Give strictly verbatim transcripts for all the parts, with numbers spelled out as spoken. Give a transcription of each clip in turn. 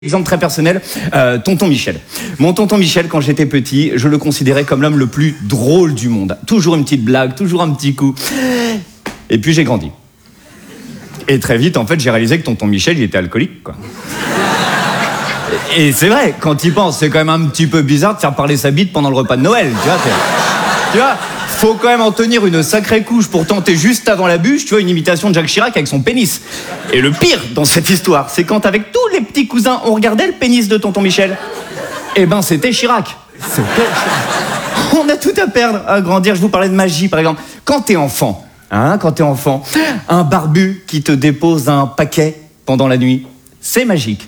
Exemple très personnel, euh, tonton Michel. Mon tonton Michel, quand j'étais petit, je le considérais comme l'homme le plus drôle du monde. Toujours une petite blague, toujours un petit coup. Et puis j'ai grandi. Et très vite, en fait, j'ai réalisé que tonton Michel, il était alcoolique, quoi. Et c'est vrai, quand il pense, c'est quand même un petit peu bizarre de faire parler sa bite pendant le repas de Noël, tu vois. Tu vois, faut quand même en tenir une sacrée couche pour tenter juste avant la bûche, tu vois, une imitation de Jacques Chirac avec son pénis. Et le pire dans cette histoire, c'est quand avec tous les petits cousins, on regardait le pénis de tonton Michel. Eh ben, c'était Chirac. C'était Chirac. On a tout à perdre à grandir. Je vous parlais de magie, par exemple. Quand t'es enfant, hein, quand t'es enfant, un barbu qui te dépose un paquet pendant la nuit, c'est magique.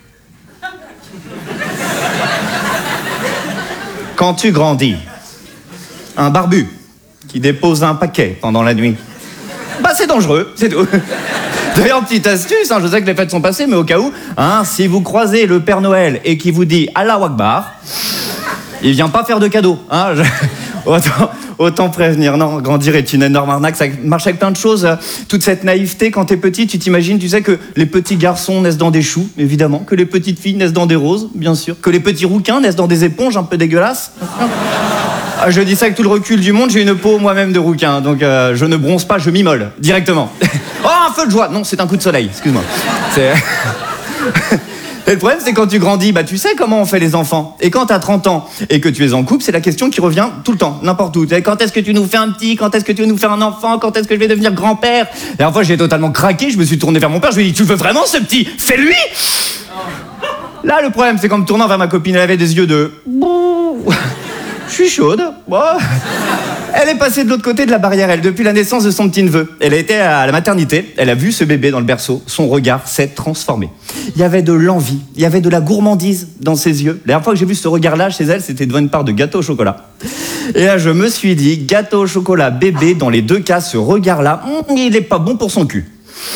Quand tu grandis, un barbu qui dépose un paquet pendant la nuit, bah c'est dangereux, c'est tout. D'ailleurs, petite astuce, hein, je sais que les fêtes sont passées, mais au cas où, hein, si vous croisez le Père Noël et qu'il vous dit Allah Akbar, il vient pas faire de cadeaux. Hein, je... autant, autant prévenir. Non, grandir est une énorme arnaque, ça marche avec plein de choses. Toute cette naïveté, quand t'es petit, tu t'imagines, tu sais que les petits garçons naissent dans des choux, évidemment, que les petites filles naissent dans des roses, bien sûr, que les petits rouquins naissent dans des éponges un peu dégueulasses. Ah, je dis ça avec tout le recul du monde, j'ai une peau moi-même de rouquin, donc euh, je ne bronze pas, je m'immole, directement. Oh, un feu de joie. Non, c'est un coup de soleil, excuse-moi. C'est... Et le problème, c'est quand tu grandis, bah tu sais comment on fait les enfants. Et quand t'as trente ans et que tu es en couple, c'est la question qui revient tout le temps, n'importe où. Quand est-ce que tu nous fais un petit? Quand est-ce que tu veux nous faire un enfant? Quand est-ce que je vais devenir grand-père? La dernière fois, j'ai totalement craqué, je me suis tourné vers mon père, je lui ai dit, tu veux vraiment ce petit? Fais-lui! Là, le problème, c'est qu'en me tournant vers ma copine, elle avait des yeux de... Je suis chaude. Bon. Elle est passée de l'autre côté de la barrière, elle, depuis la naissance de son petit-neveu. Elle a été à la maternité, elle a vu ce bébé dans le berceau, son regard s'est transformé. Il y avait de l'envie, il y avait de la gourmandise dans ses yeux. La dernière fois que j'ai vu ce regard-là chez elle, c'était devant une part de gâteau au chocolat. Et là, je me suis dit, gâteau au chocolat, bébé, dans les deux cas, ce regard-là, mm, il est pas bon pour son cul.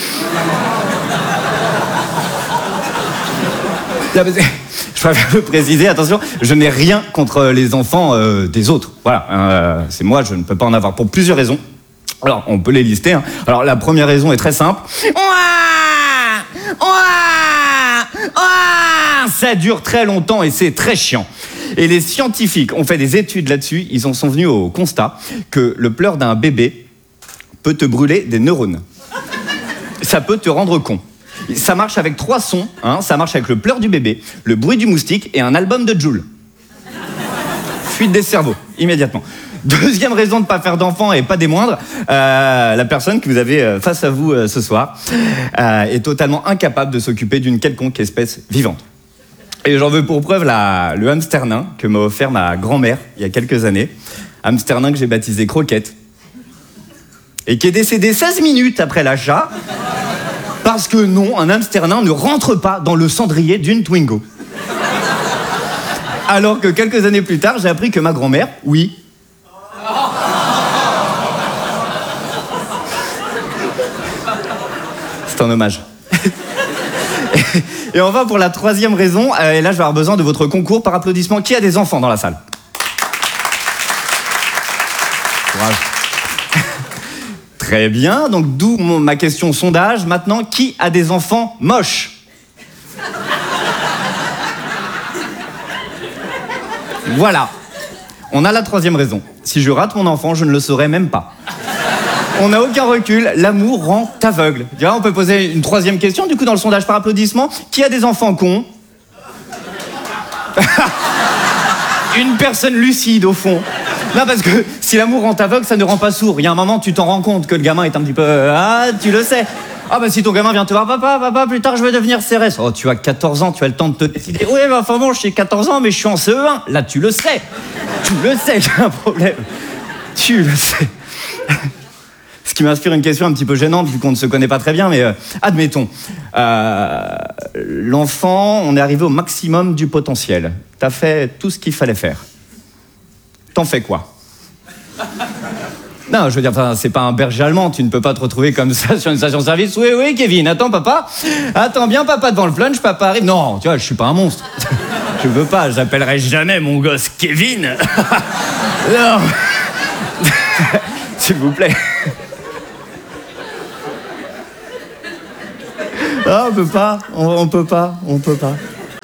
Là, je préfère le préciser, attention, je n'ai rien contre les enfants euh, des autres. Voilà, euh, c'est moi, je ne peux pas en avoir pour plusieurs raisons. Alors, on peut les lister. Hein. Alors, la première raison est très simple. Ouah Ouah Ouah Ça dure très longtemps et c'est très chiant. Et les scientifiques ont fait des études là-dessus. Ils en sont venus au constat que le pleur d'un bébé peut te brûler des neurones. Ça peut te rendre con. Ça marche avec trois sons, hein, ça marche avec le pleur du bébé, le bruit du moustique et un album de Jul. Fuite des cerveaux, immédiatement. Deuxième raison de ne pas faire d'enfants et pas des moindres, euh, la personne que vous avez face à vous euh, ce soir euh, est totalement incapable de s'occuper d'une quelconque espèce vivante. Et j'en veux pour preuve la, le hamster nain que m'a offert ma grand-mère il y a quelques années. Hamster nain que j'ai baptisé Croquette. Et qui est décédé seize minutes après l'achat. Parce que non, un hamster nain ne rentre pas dans le cendrier d'une Twingo. Alors que quelques années plus tard, j'ai appris que ma grand-mère, oui. C'est un hommage. Et enfin, pour la troisième raison, euh, et là je vais avoir besoin de votre concours par applaudissement. Qui a des enfants dans la salle? Courage. Très bien, donc d'où mon, ma question sondage. Maintenant, qui a des enfants moches? Voilà. On a la troisième raison. Si je rate mon enfant, je ne le saurais même pas. On n'a aucun recul, l'amour rend aveugle. Tu vois, on peut poser une troisième question, du coup, dans le sondage par applaudissement. Qui a des enfants cons? Une personne lucide, au fond. Non, parce que si l'amour rend aveugle, ça ne rend pas sourd. Il y a un moment, tu t'en rends compte que le gamin est un petit peu... Ah, tu le sais. Ah, bah si ton gamin vient te voir, papa, papa, plus tard, je vais devenir C R S. Oh, tu as quatorze ans, tu as le temps de te décider. Oui, bah enfin bon, j'ai quatorze ans, mais je suis en C E un. Là, tu le sais. Tu le sais, j'ai un problème. Tu le sais. Ce qui m'inspire une question un petit peu gênante, vu qu'on ne se connaît pas très bien, mais euh, admettons. Euh, l'enfant, on est arrivé au maximum du potentiel. T'as fait tout ce qu'il fallait faire. T'en fais quoi? Non, je veux dire, c'est pas un berger allemand, tu ne peux pas te retrouver comme ça sur une station-service. Oui, oui, Kevin, attends, papa. Attends bien, papa, devant le flunch, papa arrive. Non, tu vois, je suis pas un monstre. Je veux pas, j'appellerai jamais mon gosse Kevin. Non. S'il vous plaît. Ah, on peut pas, on, on peut pas, on peut pas.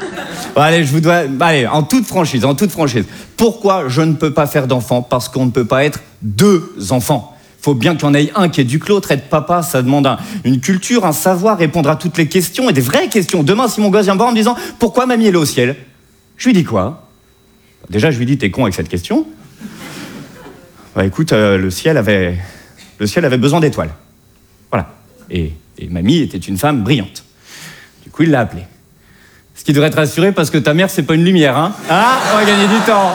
Bon, allez, je vous dois... Allez, en toute franchise, en toute franchise. Pourquoi je ne peux pas faire d'enfant? Parce qu'on ne peut pas être deux enfants. Faut bien qu'il y en ait un qui éduque l'autre. Être papa, ça demande un, une culture, un savoir, répondre à toutes les questions, et des vraies questions. Demain, si mon gosse vient me voir en me disant « Pourquoi mamie elle est au ciel ?» Je lui dis quoi? Déjà, je lui dis « T'es con avec cette question ?» Bah écoute, euh, le ciel avait... Le ciel avait besoin d'étoiles. Voilà. Et, et mamie était une femme brillante. Du coup, il l'a appelée. Ce qui devrait te rassurer, parce que ta mère, c'est pas une lumière, hein? Ah, on va gagner du temps.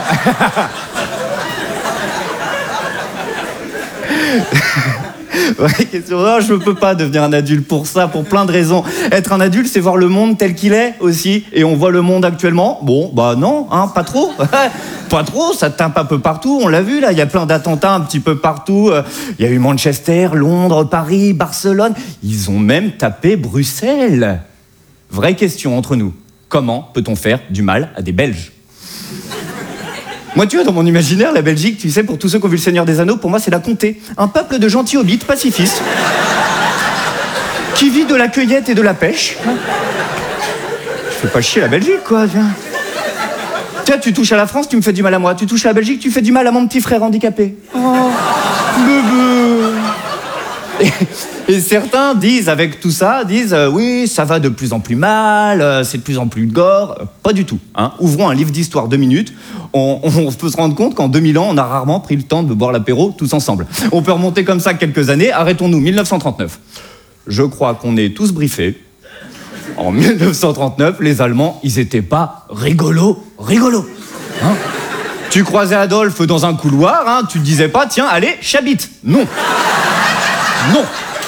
Ouais, question. Non, je ne peux pas devenir un adulte pour ça, pour plein de raisons. Être un adulte, c'est voir le monde tel qu'il est aussi. Et on voit le monde actuellement. Bon, bah non, hein, pas trop. Pas trop, ça tape un peu partout. On l'a vu, là, il y a plein d'attentats un petit peu partout. Il y a eu Manchester, Londres, Paris, Barcelone. Ils ont même tapé Bruxelles. Vraie question entre nous. Comment peut-on faire du mal à des Belges? Moi, tu vois, dans mon imaginaire, la Belgique, tu sais, pour tous ceux qui ont vu Le Seigneur des Anneaux, pour moi, c'est la comté. Un peuple de gentils hobbits pacifistes qui vit de la cueillette et de la pêche. Je fais pas chier la Belgique, quoi, tiens. Tiens, tu touches à la France, tu me fais du mal à moi. Tu touches à la Belgique, tu fais du mal à mon petit frère handicapé. Oh, bébé. Et, et certains disent, avec tout ça, disent euh, oui, ça va de plus en plus mal, euh, c'est de plus en plus gore. Euh, pas du tout. Hein. Ouvrons un livre d'histoire deux minutes. On, on peut se rendre compte qu'en deux mille ans, on a rarement pris le temps de boire l'apéro tous ensemble. On peut remonter comme ça quelques années. Arrêtons-nous, mille neuf cent trente-neuf. Je crois qu'on est tous briefés. En mille neuf cent trente-neuf, les Allemands, ils étaient pas rigolos, rigolos. Hein? Tu croisais Adolphe dans un couloir, hein, tu te disais pas, tiens, allez, j'habite. Non. Non.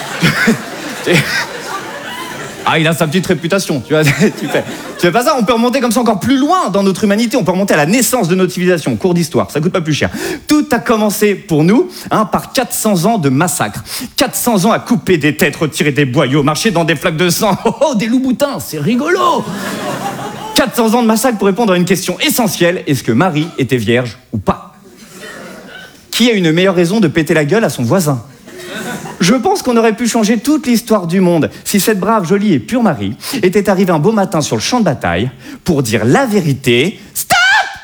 Ah, il a sa petite réputation, tu vois. tu, fais, tu fais pas ça, on peut remonter comme ça encore plus loin dans notre humanité, on peut remonter à la naissance de notre civilisation, cours d'histoire, ça coûte pas plus cher. Tout a commencé pour nous hein, par quatre cents ans de massacre. quatre cents ans à couper des têtes, retirer des boyaux, marcher dans des flaques de sang. Oh, oh des loups-boutins, c'est rigolo. quatre cents ans de massacre pour répondre à une question essentielle, est-ce que Marie était vierge ou pas? Qui a une meilleure raison de péter la gueule à son voisin? Je pense qu'on aurait pu changer toute l'histoire du monde si cette brave, jolie et pure Marie était arrivée un beau matin sur le champ de bataille pour dire la vérité. Stop!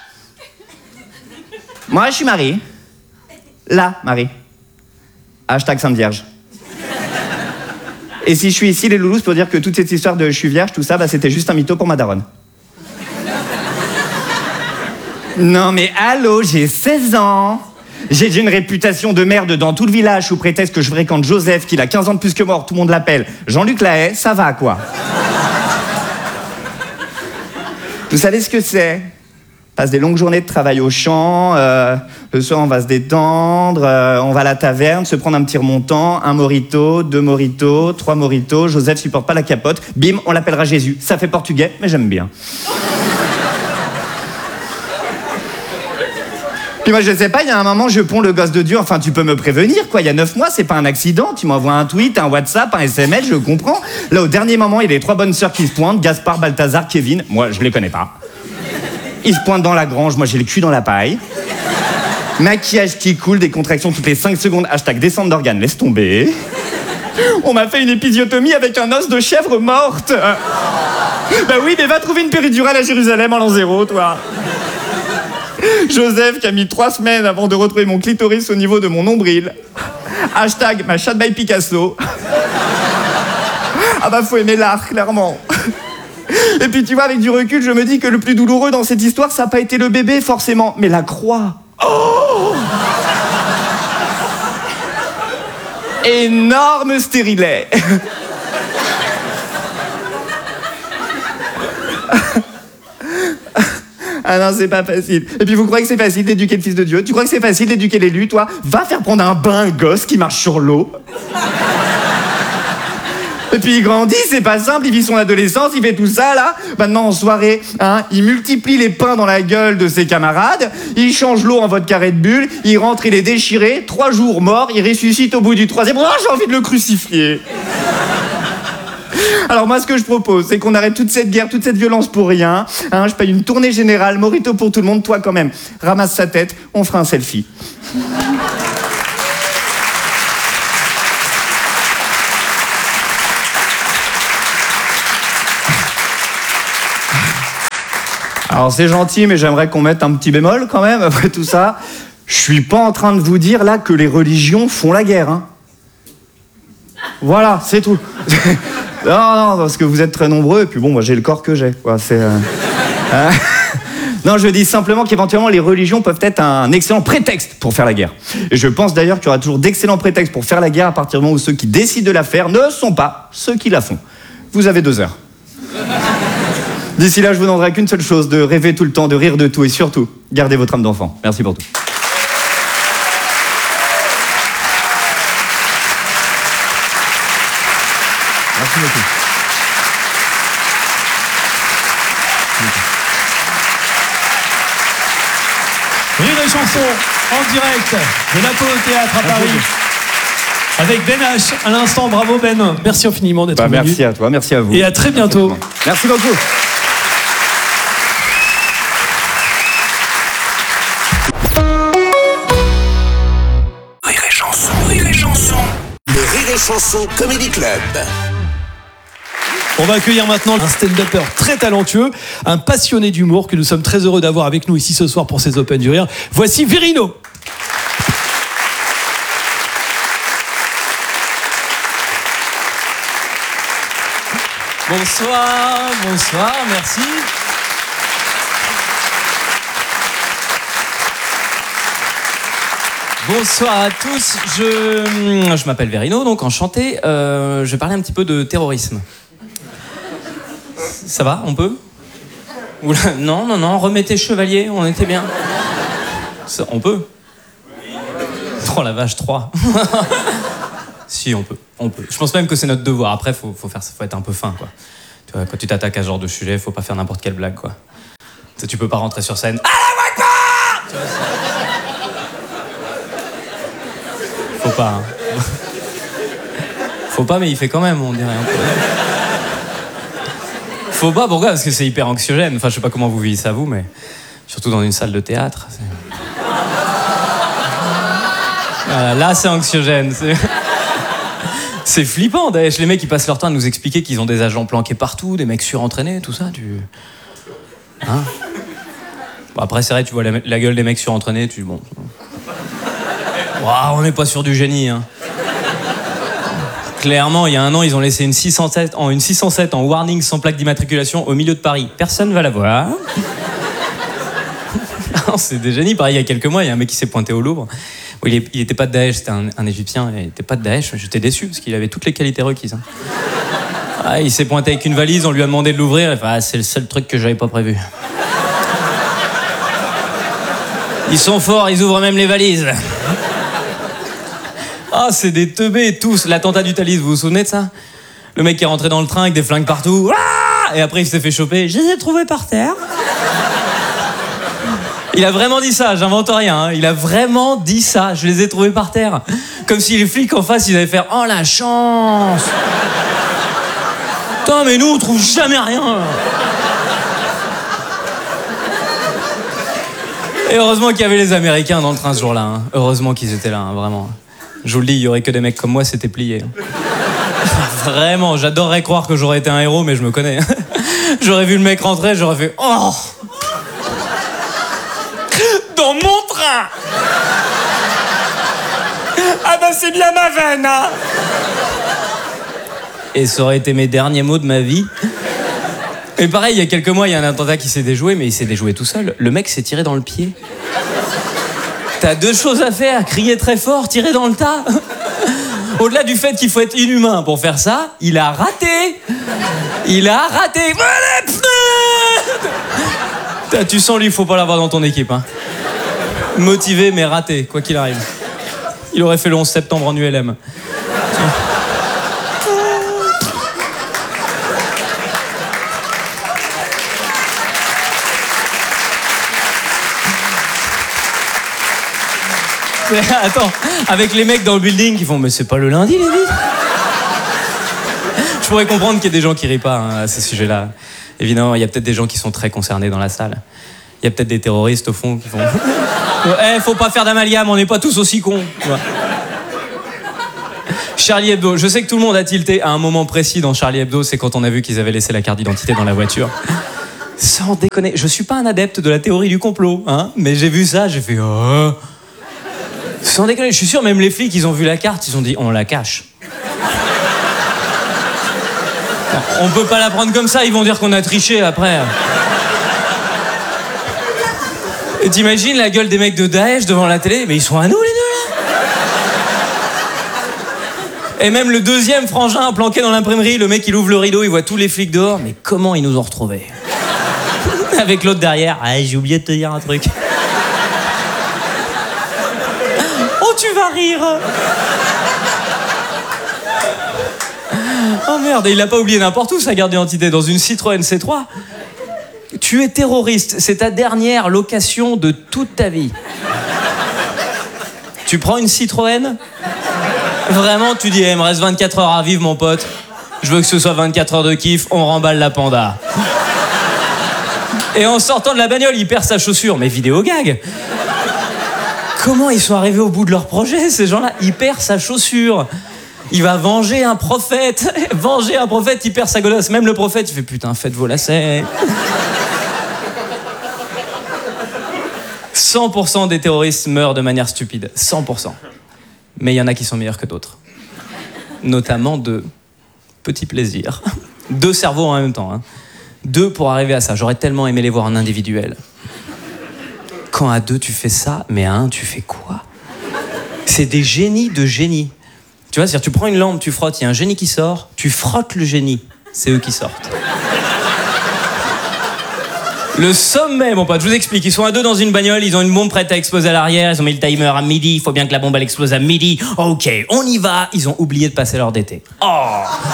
Moi, je suis Marie. Là, Marie. Hashtag Sainte Vierge. Et si je suis ici, les loulous, pour dire que toute cette histoire de je suis vierge, tout ça, bah, c'était juste un mytho pour ma daronne. Non mais allô, j'ai seize ans. J'ai une réputation de merde dans tout le village sous prétexte que je fréquente Joseph, qui a quinze ans de plus que moi, tout le monde l'appelle Jean-Luc Lahaye, ça va quoi? Vous savez ce que c'est? On passe des longues journées de travail au champ, euh, le soir on va se détendre, euh, on va à la taverne, se prendre un petit remontant, un morito, deux moritos, trois moritos, Joseph supporte pas la capote, bim, on l'appellera Jésus. Ça fait portugais, mais j'aime bien. Puis moi, je sais pas, il y a un moment, je ponds le gosse de Dieu, enfin, tu peux me prévenir, quoi. Il y a neuf mois, c'est pas un accident. Tu m'envoies un tweet, un WhatsApp, un S M S, je comprends. Là, au dernier moment, il y a les trois bonnes sœurs qui se pointent, Gaspard, Balthazar, Kevin. Moi, je les connais pas. Ils se pointent dans la grange, moi, j'ai le cul dans la paille. Maquillage qui coule, des contractions toutes les cinq secondes, hashtag descente d'organes, laisse tomber. On m'a fait une épisiotomie avec un os de chèvre morte. Bah oui, mais va trouver une péridurale à Jérusalem en l'an zéro, toi. Joseph qui a mis trois semaines avant de retrouver mon clitoris au niveau de mon nombril. Hashtag ma chatte by Picasso. Ah bah faut aimer l'art, clairement. Et puis tu vois, avec du recul, je me dis que le plus douloureux dans cette histoire, ça n'a pas été le bébé forcément, mais la croix. Oh! Énorme stérilet. Ah non, c'est pas facile. Et puis vous croyez que c'est facile d'éduquer le fils de Dieu? Tu crois que c'est facile d'éduquer l'élu, toi? Va faire prendre un bain un gosse qui marche sur l'eau. Et puis il grandit, c'est pas simple, il vit son adolescence, il fait tout ça là. Maintenant en soirée, hein, il multiplie les pains dans la gueule de ses camarades, il change l'eau en vodka Red Bull, il rentre, il est déchiré, trois jours mort, il ressuscite au bout du troisième. Oh, j'ai envie de le crucifier. Alors moi, ce que je propose, c'est qu'on arrête toute cette guerre, toute cette violence pour rien. Hein, je paye une tournée générale, morito pour tout le monde. Toi, quand même, ramasse sa tête, on fera un selfie. Alors c'est gentil, mais j'aimerais qu'on mette un petit bémol quand même, après tout ça. Je suis pas en train de vous dire là que les religions font la guerre, hein. Voilà, c'est tout. Non, non, parce que vous êtes très nombreux, et puis bon, moi j'ai le corps que j'ai, quoi. C'est... Euh... euh... Non, je dis simplement qu'éventuellement les religions peuvent être un excellent prétexte pour faire la guerre. Et je pense d'ailleurs qu'il y aura toujours d'excellents prétextes pour faire la guerre à partir du moment où ceux qui décident de la faire ne sont pas ceux qui la font. Vous avez deux heures. D'ici là, je vous demanderai qu'une seule chose, de rêver tout le temps, de rire de tout et surtout, gardez votre âme d'enfant. Merci pour tout. Merci beaucoup. Rire et chanson en direct de l'Apollo Théâtre à Paris. Avec Ben H à l'instant. Bravo Ben. Merci infiniment d'être bah, venu. Merci à toi, merci à vous. Et à très bientôt. Merci beaucoup. Rire et chanson, rire et chanson. Le Rire et chanson Comedy Club. On va accueillir maintenant un stand-upper très talentueux, un passionné d'humour que nous sommes très heureux d'avoir avec nous ici ce soir pour ces Open du Rire. Voici Verino. Bonsoir, bonsoir, merci. Bonsoir à tous, je, je m'appelle Verino, donc enchanté. Euh, je vais parler un petit peu de terrorisme. Ça va, on peut? Oula, non, non, non, remettez chevalier, on était bien. Ça, on peut? Oh la vache, trois. Si, on peut, on peut. Je pense même que c'est notre devoir. Après, faut, faut faire, faut être un peu fin, quoi. Tu vois, quand tu t'attaques à ce genre de sujet, faut pas faire n'importe quelle blague, quoi. Tu, sais, tu peux pas rentrer sur scène. Ah la vois Faut pas. Hein. Faut pas, mais il fait quand même, on dirait un peu. Faut pas, pourquoi? Parce que c'est hyper anxiogène. Enfin, je sais pas comment vous vivez ça, vous, mais surtout dans une salle de théâtre. C'est... Voilà, là, c'est anxiogène. C'est... c'est flippant, Daesh. Les mecs, ils passent leur temps à nous expliquer qu'ils ont des agents planqués partout, des mecs surentraînés, tout ça. Tu... Hein? Bon, après, c'est vrai, tu vois la, la gueule des mecs surentraînés, tu... Bon... Wow, on n'est pas sûr du génie, hein. Clairement, il y a un an, ils ont laissé une six cent sept en, une six cent sept en warning sans plaque d'immatriculation au milieu de Paris. Personne va la voir. C'est des génies. Pareil, il y a quelques mois, il y a un mec qui s'est pointé au Louvre. Bon, il n'était pas de Daesh, c'était un, un Égyptien. Il n'était pas de Daesh. J'étais déçu parce qu'il avait toutes les qualités requises. Hein. Ah, il s'est pointé avec une valise, on lui a demandé de l'ouvrir. Enfin, ah, c'est le seul truc que j'avais pas prévu. Ils sont forts, ils ouvrent même les valises. Ah, c'est des teubés, tous. L'attentat du Thalys, vous vous souvenez de ça? Le mec qui est rentré dans le train avec des flingues partout. Ah, et après, il s'est fait choper. Je les ai trouvés par terre. Il a vraiment dit ça, j'invente rien. Hein. Il a vraiment dit ça. Je les ai trouvés par terre. Comme si les flics en face, ils allaient faire « Oh, la chance !» Putain, mais nous, on trouve jamais rien. Et heureusement qu'il y avait les Américains dans le train ce jour-là. Hein. Heureusement qu'ils étaient là, hein, vraiment. Je vous le dis, il y aurait que des mecs comme moi, c'était plié. Vraiment, j'adorerais croire que j'aurais été un héros, mais je me connais. J'aurais vu le mec rentrer, j'aurais fait « Oh !» Dans mon train. Ah bah c'est bien ma veine, hein. Et ça aurait été mes derniers mots de ma vie. Et pareil, il y a quelques mois, il y a un attentat qui s'est déjoué, mais il s'est déjoué tout seul. Le mec s'est tiré dans le pied. T'as deux choses à faire, crier très fort, tirer dans le tas. Au-delà du fait qu'il faut être inhumain pour faire ça, il a raté. Il a raté. Tu sens, lui, il faut pas l'avoir dans ton équipe. Hein. Motivé, mais raté, quoi qu'il arrive. Il aurait fait le onze septembre en U L M. Mais attends, avec les mecs dans le building qui font « Mais c'est pas le lundi, les vies ?» Je pourrais comprendre qu'il y ait des gens qui rient pas hein, à ce sujet-là. Évidemment, il y a peut-être des gens qui sont très concernés dans la salle. Il y a peut-être des terroristes, au fond, qui font « Eh, hey, faut pas faire d'amalgame, on n'est pas tous aussi cons. » Charlie Hebdo, je sais que tout le monde a tilté à un moment précis dans Charlie Hebdo, c'est quand on a vu qu'ils avaient laissé la carte d'identité dans la voiture. Sans déconner, je suis pas un adepte de la théorie du complot, hein, mais j'ai vu ça, j'ai fait oh. Sans déconner, je suis sûr, même les flics, ils ont vu la carte, ils ont dit on la cache. On peut pas la prendre comme ça, ils vont dire qu'on a triché après. Et t'imagines la gueule des mecs de Daesh devant la télé, mais ils sont à nous les deux là. Et même le deuxième frangin planqué dans l'imprimerie, le mec il ouvre le rideau, il voit tous les flics dehors, mais comment ils nous ont retrouvés? Avec l'autre derrière, ah j'ai oublié de te dire un truc. Oh tu vas rire. Oh merde, et il a pas oublié n'importe où sa carte d'identité, dans une Citroën C trois. Tu es terroriste, c'est ta dernière location de toute ta vie. Tu prends une Citroën? Vraiment, tu dis, eh, il me reste vingt-quatre heures à vivre, mon pote. Je veux que ce soit vingt-quatre heures de kiff, on remballe la Panda. Et en sortant de la bagnole, il perd sa chaussure. Mais vidéo gag. Comment ils sont arrivés au bout de leur projet, ces gens-là? Il perd sa chaussure. Il va venger un prophète. Venger un prophète, il perd sa godasse. Même le prophète, il fait putain, faites vos lacets. cent pour cent des terroristes meurent de manière stupide. cent pour cent. Mais il y en a qui sont meilleurs que d'autres. Notamment de petits plaisirs. Deux cerveaux en même temps. Hein. Deux pour arriver à ça. J'aurais tellement aimé les voir en individuel. Quand à deux tu fais ça, mais à un tu fais quoi? C'est des génies de génie. Tu vois, c'est-à-dire tu prends une lampe, tu frottes, il y a un génie qui sort, tu frottes le génie. C'est eux qui sortent. Le sommet, mon pote, je vous explique. Ils sont à deux dans une bagnole, ils ont une bombe prête à exploser à l'arrière, ils ont mis le timer à midi, il faut bien que la bombe elle explose à midi. Ok, on y va. Ils ont oublié de passer l'heure d'été. Oh!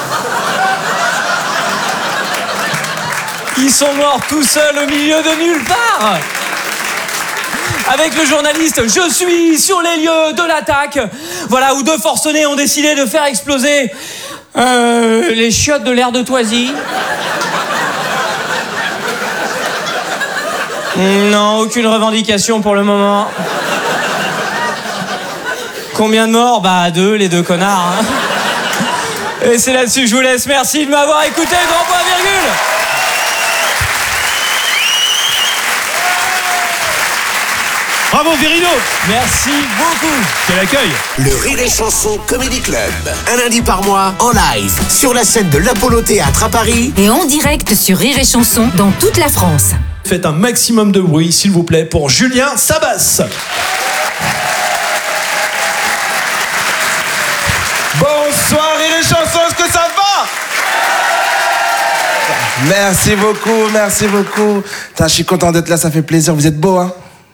Ils sont morts tout seuls au milieu de nulle part. Avec le journaliste, je suis sur les lieux de l'attaque. Voilà, où deux forcenés ont décidé de faire exploser euh, les chiottes de l'air de Toisy. Non, aucune revendication pour le moment. Combien de morts? Bah deux, les deux connards. Hein. Et c'est là-dessus que je vous laisse. Merci de m'avoir écouté, grand point virgule. Bravo Virino. Merci beaucoup. Quel accueil. Le Rire et Chanson Comedy Club. Un lundi par mois, en live, sur la scène de l'Apollo Théâtre à Paris. Et en direct sur Rire et Chanson dans toute la France. Faites un maximum de bruit, s'il vous plaît, pour Julien Sabas. Bonsoir Rire et Chanson, est-ce que ça va? Merci beaucoup, merci beaucoup. Putain, je suis content d'être là, ça fait plaisir, vous êtes beaux, hein?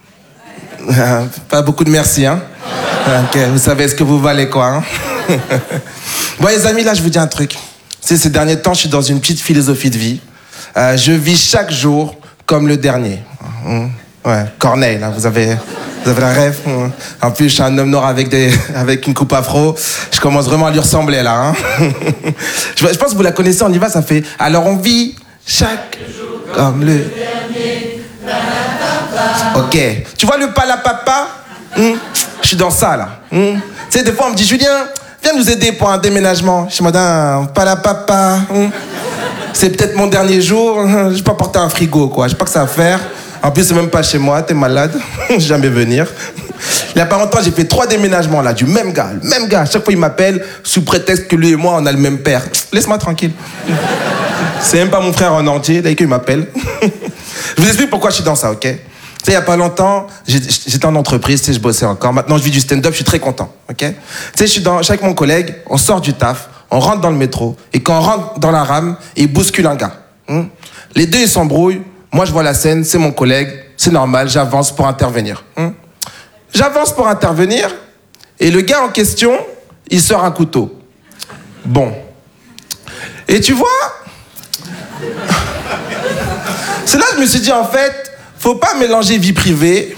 Pas beaucoup de merci, hein? Ok, vous savez ce que vous valez, quoi, hein? Bon, les amis, là, je vous dis un truc. C'est ces derniers temps, je suis dans une petite philosophie de vie. Euh, je vis chaque jour comme le dernier. Ouais, Corneille, là, vous avez, vous avez la rêve. En plus, je suis un homme noir avec, des, avec une coupe afro. Je commence vraiment à lui ressembler, là. Hein. je, je pense que vous la connaissez, on y va, ça fait... Alors, on vit chaque jour comme le dernier. Ok. Tu vois le palapapa? hmm Je suis dans ça, là. Hmm tu sais, des fois, on me dit, Julien, viens nous aider pour un déménagement. Je suis en mode, un palapapa. Hmm c'est peut-être mon dernier jour. Je vais pas porter un frigo, quoi. Je sais pas que ça va faire. En plus, c'est même pas chez moi. T'es malade. Jamais venir. Il y a pas longtemps, j'ai fait trois déménagements, là, du même gars. Le même gars. À chaque fois, il m'appelle sous prétexte que lui et moi, on a le même père. Laisse-moi tranquille. C'est même pas mon frère en entier. Dès qu'il m'appelle. Je vous explique pourquoi je suis dans ça, ok? Tu sais, il y a pas longtemps, j'étais en entreprise, tu sais, je bossais encore. Maintenant, je vis du stand-up, je suis très content, ok? Tu sais, je suis dans, je suis avec mon collègue, on sort du taf, on rentre dans le métro, et quand on rentre dans la rame, il bouscule un gars. Hein? Les deux, ils s'embrouillent. Moi, je vois la scène, c'est mon collègue, c'est normal, j'avance pour intervenir. Hein? J'avance pour intervenir, et le gars en question, il sort un couteau. Bon. Et tu vois, c'est là que je me suis dit, en fait, faut pas mélanger vie privée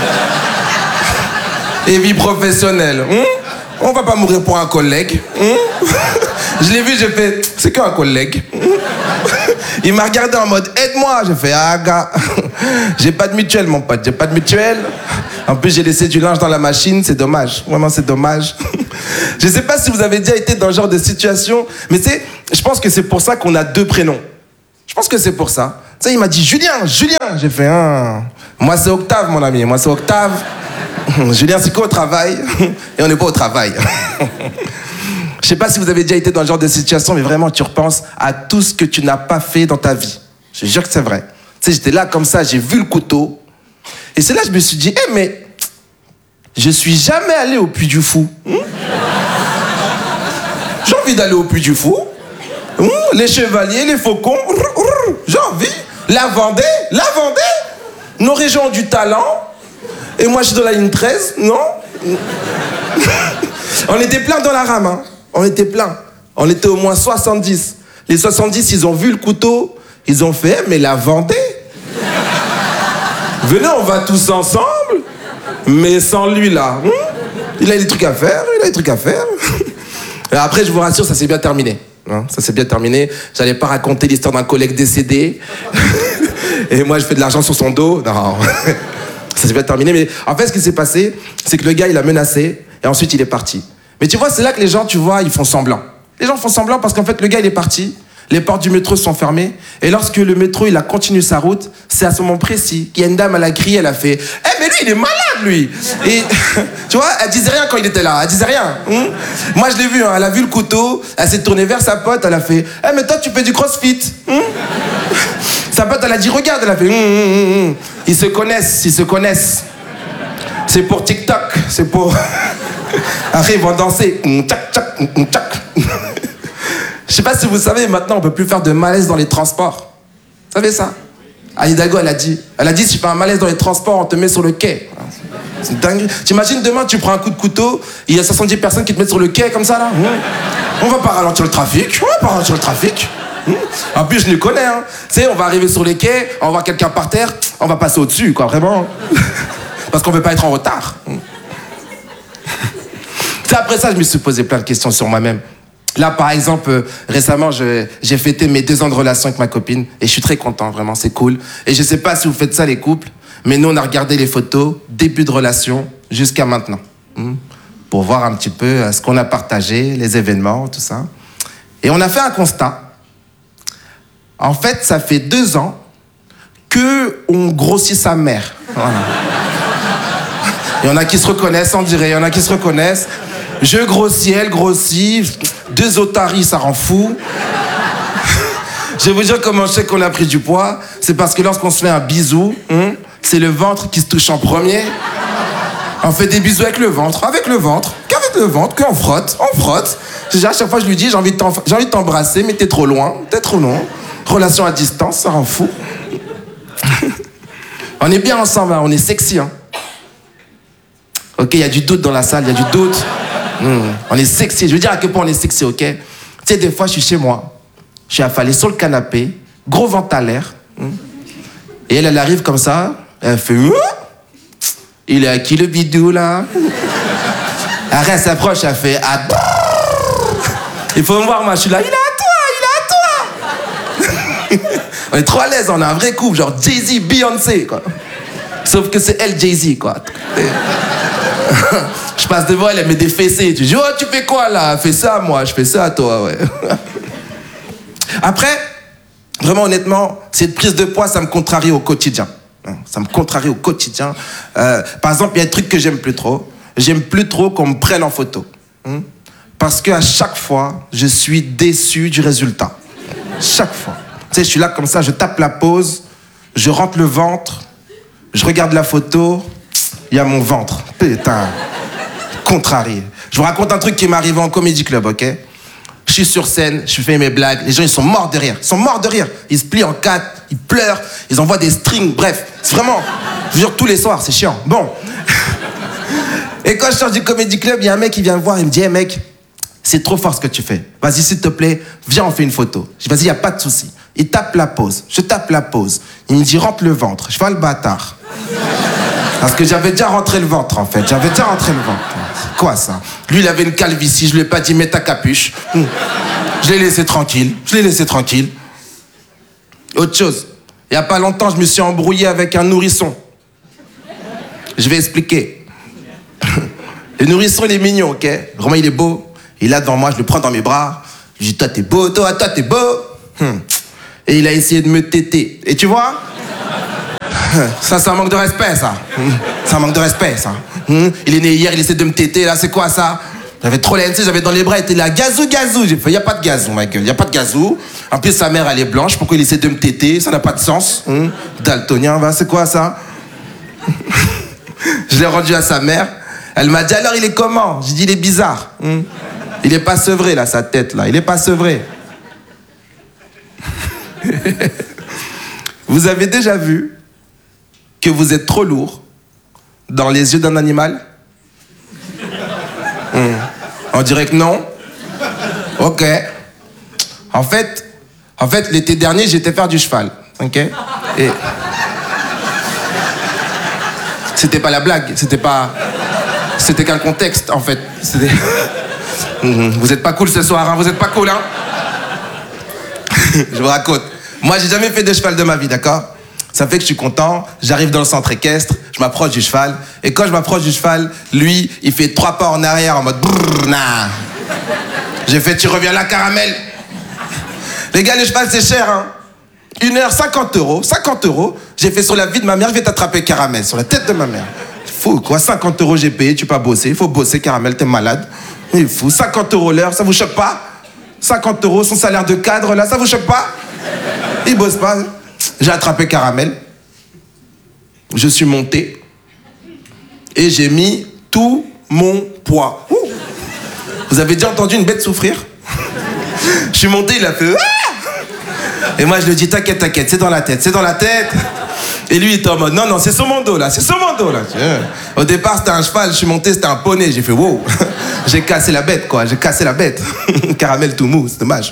et vie professionnelle. Hum? On va pas mourir pour un collègue. Hum? Je l'ai vu, j'ai fait, c'est qu'un collègue. Hum? Il m'a regardé en mode, aide-moi. J'ai fait, ah gars, j'ai pas de mutuelle, mon pote, j'ai pas de mutuelle. En plus, j'ai laissé du linge dans la machine, c'est dommage. Vraiment, c'est dommage. Je sais pas si vous avez déjà été dans ce genre de situation, mais c'est, je pense que c'est pour ça qu'on a deux prénoms. Je pense que c'est pour ça. sais, il m'a dit, Julien, Julien. J'ai fait, ah. Moi, c'est Octave, mon ami. Moi, c'est Octave. Julien, c'est quoi au travail? Et on n'est pas au travail. Je sais pas si vous avez déjà été dans ce genre de situation, mais vraiment, tu repenses à tout ce que tu n'as pas fait dans ta vie. Je te jure que c'est vrai. Tu sais, j'étais là comme ça, j'ai vu le couteau. Et c'est là que je me suis dit, eh, mais je suis jamais allé au Puy du Fou. Hum? J'ai envie d'aller au Puy du Fou. Hum? Les chevaliers, les faucons. J'ai envie. La Vendée, la Vendée. Nos régions ont du talent. Et moi, je suis dans la ligne treize, non? On était plein dans la rame, hein. On était plein. On était au moins soixante-dix. Les soixante-dix, ils ont vu le couteau. Ils ont fait, mais la Vendée. Venez, on va tous ensemble. Mais sans lui, là. Hum? Il a des trucs à faire, il a des trucs à faire. Et après, je vous rassure, ça s'est bien terminé. Hein, ça s'est bien terminé. J'allais pas raconter l'histoire d'un collègue décédé. Et moi, je fais de l'argent sur son dos. Non. Ça s'est bien terminé. Mais en fait, ce qui s'est passé, c'est que le gars, il a menacé. Et ensuite, il est parti. Mais tu vois, c'est là que les gens, tu vois, ils font semblant. Les gens font semblant parce qu'en fait, le gars, il est parti. Les portes du métro sont fermées. Et lorsque le métro, il a continué sa route, c'est à ce moment précis qu'il y a une dame, elle a crié, elle a fait « Eh, mais lui, il est malade, lui !» Et tu vois, elle disait rien quand il était là. Elle disait rien. Hein. Moi, je l'ai vu, hein, elle a vu le couteau, elle s'est tournée vers sa pote, elle a fait « Eh, mais toi, tu fais du crossfit hein. ?» Sa pote, elle a dit « Regarde !» Elle a fait hum, hum, hum. Ils se connaissent, ils se connaissent. C'est pour TikTok, c'est pour... Après, ils vont danser. Tchac, tchac, tchac. Je sais pas si vous savez, maintenant, on peut plus faire de malaise dans les transports. Vous savez ça? Anne Hidalgo, elle a dit. Elle a dit, si tu fais un malaise dans les transports, on te met sur le quai. C'est dingue. T'imagines, demain, tu prends un coup de couteau, il y a soixante-dix personnes qui te mettent sur le quai, comme ça, là. On va pas ralentir le trafic. On va pas ralentir le trafic. En plus, je les connais, hein. Tu sais, on va arriver sur les quais, on va voir quelqu'un par terre, on va passer au-dessus, quoi, vraiment. Parce qu'on veut pas être en retard. C'est après ça, je me suis posé plein de questions sur moi-même. Là, par exemple, euh, récemment, je, j'ai fêté mes deux ans de relation avec ma copine et je suis très content, vraiment, c'est cool. Et je sais pas si vous faites ça, les couples, mais nous, on a regardé les photos, début de relation jusqu'à maintenant, hein, pour voir un petit peu euh, ce qu'on a partagé, les événements, tout ça. Et on a fait un constat. En fait, ça fait deux ans que on grossit sa mère. Voilà. Il y en a qui se reconnaissent, on dirait, il y en a qui se reconnaissent. Je grossis, elle grossit, deux otaries, ça rend fou. Je vais vous dire comment je sais qu'on a pris du poids. C'est parce que lorsqu'on se fait un bisou, hein, c'est le ventre qui se touche en premier. On fait des bisous avec le ventre, avec le ventre, qu'avec le ventre, qu'on frotte, on frotte. À chaque fois, je lui dis, j'ai envie de, j'ai envie de t'embrasser, mais t'es trop loin, t'es trop loin. Relation à distance, ça rend fou. On est bien ensemble, hein, on est sexy, hein. Ok, il y a du doute dans la salle, il y a du doute. Mmh. On est sexy. Je veux dire à quel point on est sexy, ok? Tu sais, des fois, je suis chez moi. Je suis affalé sur le canapé, gros ventre à l'air. Mmh. Et elle, elle arrive comme ça. Elle fait... Ouh, il est à qui le bidou, là? Après, elle s'approche, elle fait... Ah, il faut me voir, moi. Je suis là. Il est à toi, il est à toi. On est trop à l'aise, on a un vrai couple, genre Jay-Z, Beyoncé, quoi. Sauf que c'est elle, Jay-Z, quoi. Je passe devant elle, elle met des fessées. Tu dis, oh, tu fais quoi là? Fais ça, moi, je fais ça à toi, ouais. Après, vraiment honnêtement, cette prise de poids, ça me contrarie au quotidien. Ça me contrarie au quotidien. Euh, par exemple, il y a un truc que j'aime plus trop. J'aime plus trop qu'on me prenne en photo. Parce qu'à chaque fois, je suis déçu du résultat. Chaque fois. Tu sais, je suis là comme ça, je tape la pose, je rentre le ventre, je regarde la photo, il y a mon ventre. Putain. Contrarié. Je vous raconte un truc qui m'est arrivé en Comedy Club, ok? Je suis sur scène, je fais mes blagues, les gens ils sont morts de rire, ils sont morts de rire. Ils se plient en quatre, ils pleurent, ils envoient des strings, bref, c'est vraiment, je vous jure, tous les soirs, c'est chiant. Bon. Et quand je sors du Comedy Club, il y a un mec qui vient me voir, il me dit, hey mec, c'est trop fort ce que tu fais. Vas-y, s'il te plaît, viens, on fait une photo. Je dis, vas-y, il n'y a pas de souci. Il tape la pose, je tape la pose. Il me dit, rentre le ventre. Je fais le bâtard. Parce que j'avais déjà rentré le ventre, en fait. J'avais déjà rentré le ventre. C'est quoi, ça? Lui, il avait une calvitie. Je lui ai pas dit, mets ta capuche. Je l'ai laissé tranquille. Je l'ai laissé tranquille. Autre chose. Il y a pas longtemps, je me suis embrouillé avec un nourrisson. Je vais expliquer. Le nourrisson, il est mignon, ok? Vraiment, il est beau. Il est là devant moi, je le prends dans mes bras. Je lui dis, toi, t'es beau, toi, toi, t'es beau. Hum. Et il a essayé de me téter. Et tu vois, ça, c'est un manque de respect, ça. C'est un manque de respect, ça. Il est né hier, il essaie de me téter, là, c'est quoi, ça? J'avais trop la N C, j'avais dans les bras, il était là, gazou, gazou. J'ai fait, y a pas de gazou, ma gueule, y a pas de gazou. En plus, sa mère, elle est blanche, pourquoi il essaie de me téter? Ça n'a pas de sens. Hum. Daltonien, va, c'est quoi, ça? Je l'ai rendu à sa mère. Elle m'a dit, alors, il est comment? J'ai dit, il est bizarre. Hum. Il est pas sevré, là, sa tête, là. Il est pas sevré. Vous avez déjà vu que vous êtes trop lourd dans les yeux d'un animal? Hum. On dirait que non. Ok. En fait, en fait, l'été dernier, j'étais faire du cheval. Ok. Et c'était pas la blague. C'était pas. C'était qu'un contexte, en fait. C'était. Vous êtes pas cool ce soir, hein. Vous êtes pas cool, hein. Je vous raconte. Moi, j'ai jamais fait de cheval de ma vie, d'accord? Ça fait que je suis content, j'arrive dans le centre équestre, je m'approche du cheval, et quand je m'approche du cheval, lui, il fait trois pas en arrière en mode brrr, nah. J'ai fait, tu reviens là, caramel. Les gars, le cheval, c'est cher, hein. Une heure, cinquante euros, cinquante euros. J'ai fait sur la vie de ma mère, je vais t'attraper, caramel, sur la tête de ma mère. Fou, quoi, cinquante euros j'ai payé, tu peux pas bosser, il faut bosser, caramel, t'es malade. Il est fou, cinquante euros l'heure, ça vous choque pas? cinquante euros, son salaire de cadre, là, ça vous choque pas? Il bosse pas. J'ai attrapé caramel. Je suis monté. Et j'ai mis tout mon poids. Ouh. Vous avez déjà entendu une bête souffrir? Je suis monté, il a fait... Et moi, je lui dis, t'inquiète, t'inquiète, c'est dans la tête, c'est dans la tête. Et lui, il était en mode, non, non, c'est sur mon dos, là, c'est sur mon dos, là. Au départ, c'était un cheval, je suis monté, c'était un poney. J'ai fait, wow. J'ai cassé la bête, quoi, j'ai cassé la bête. Caramel tout mou, c'est dommage.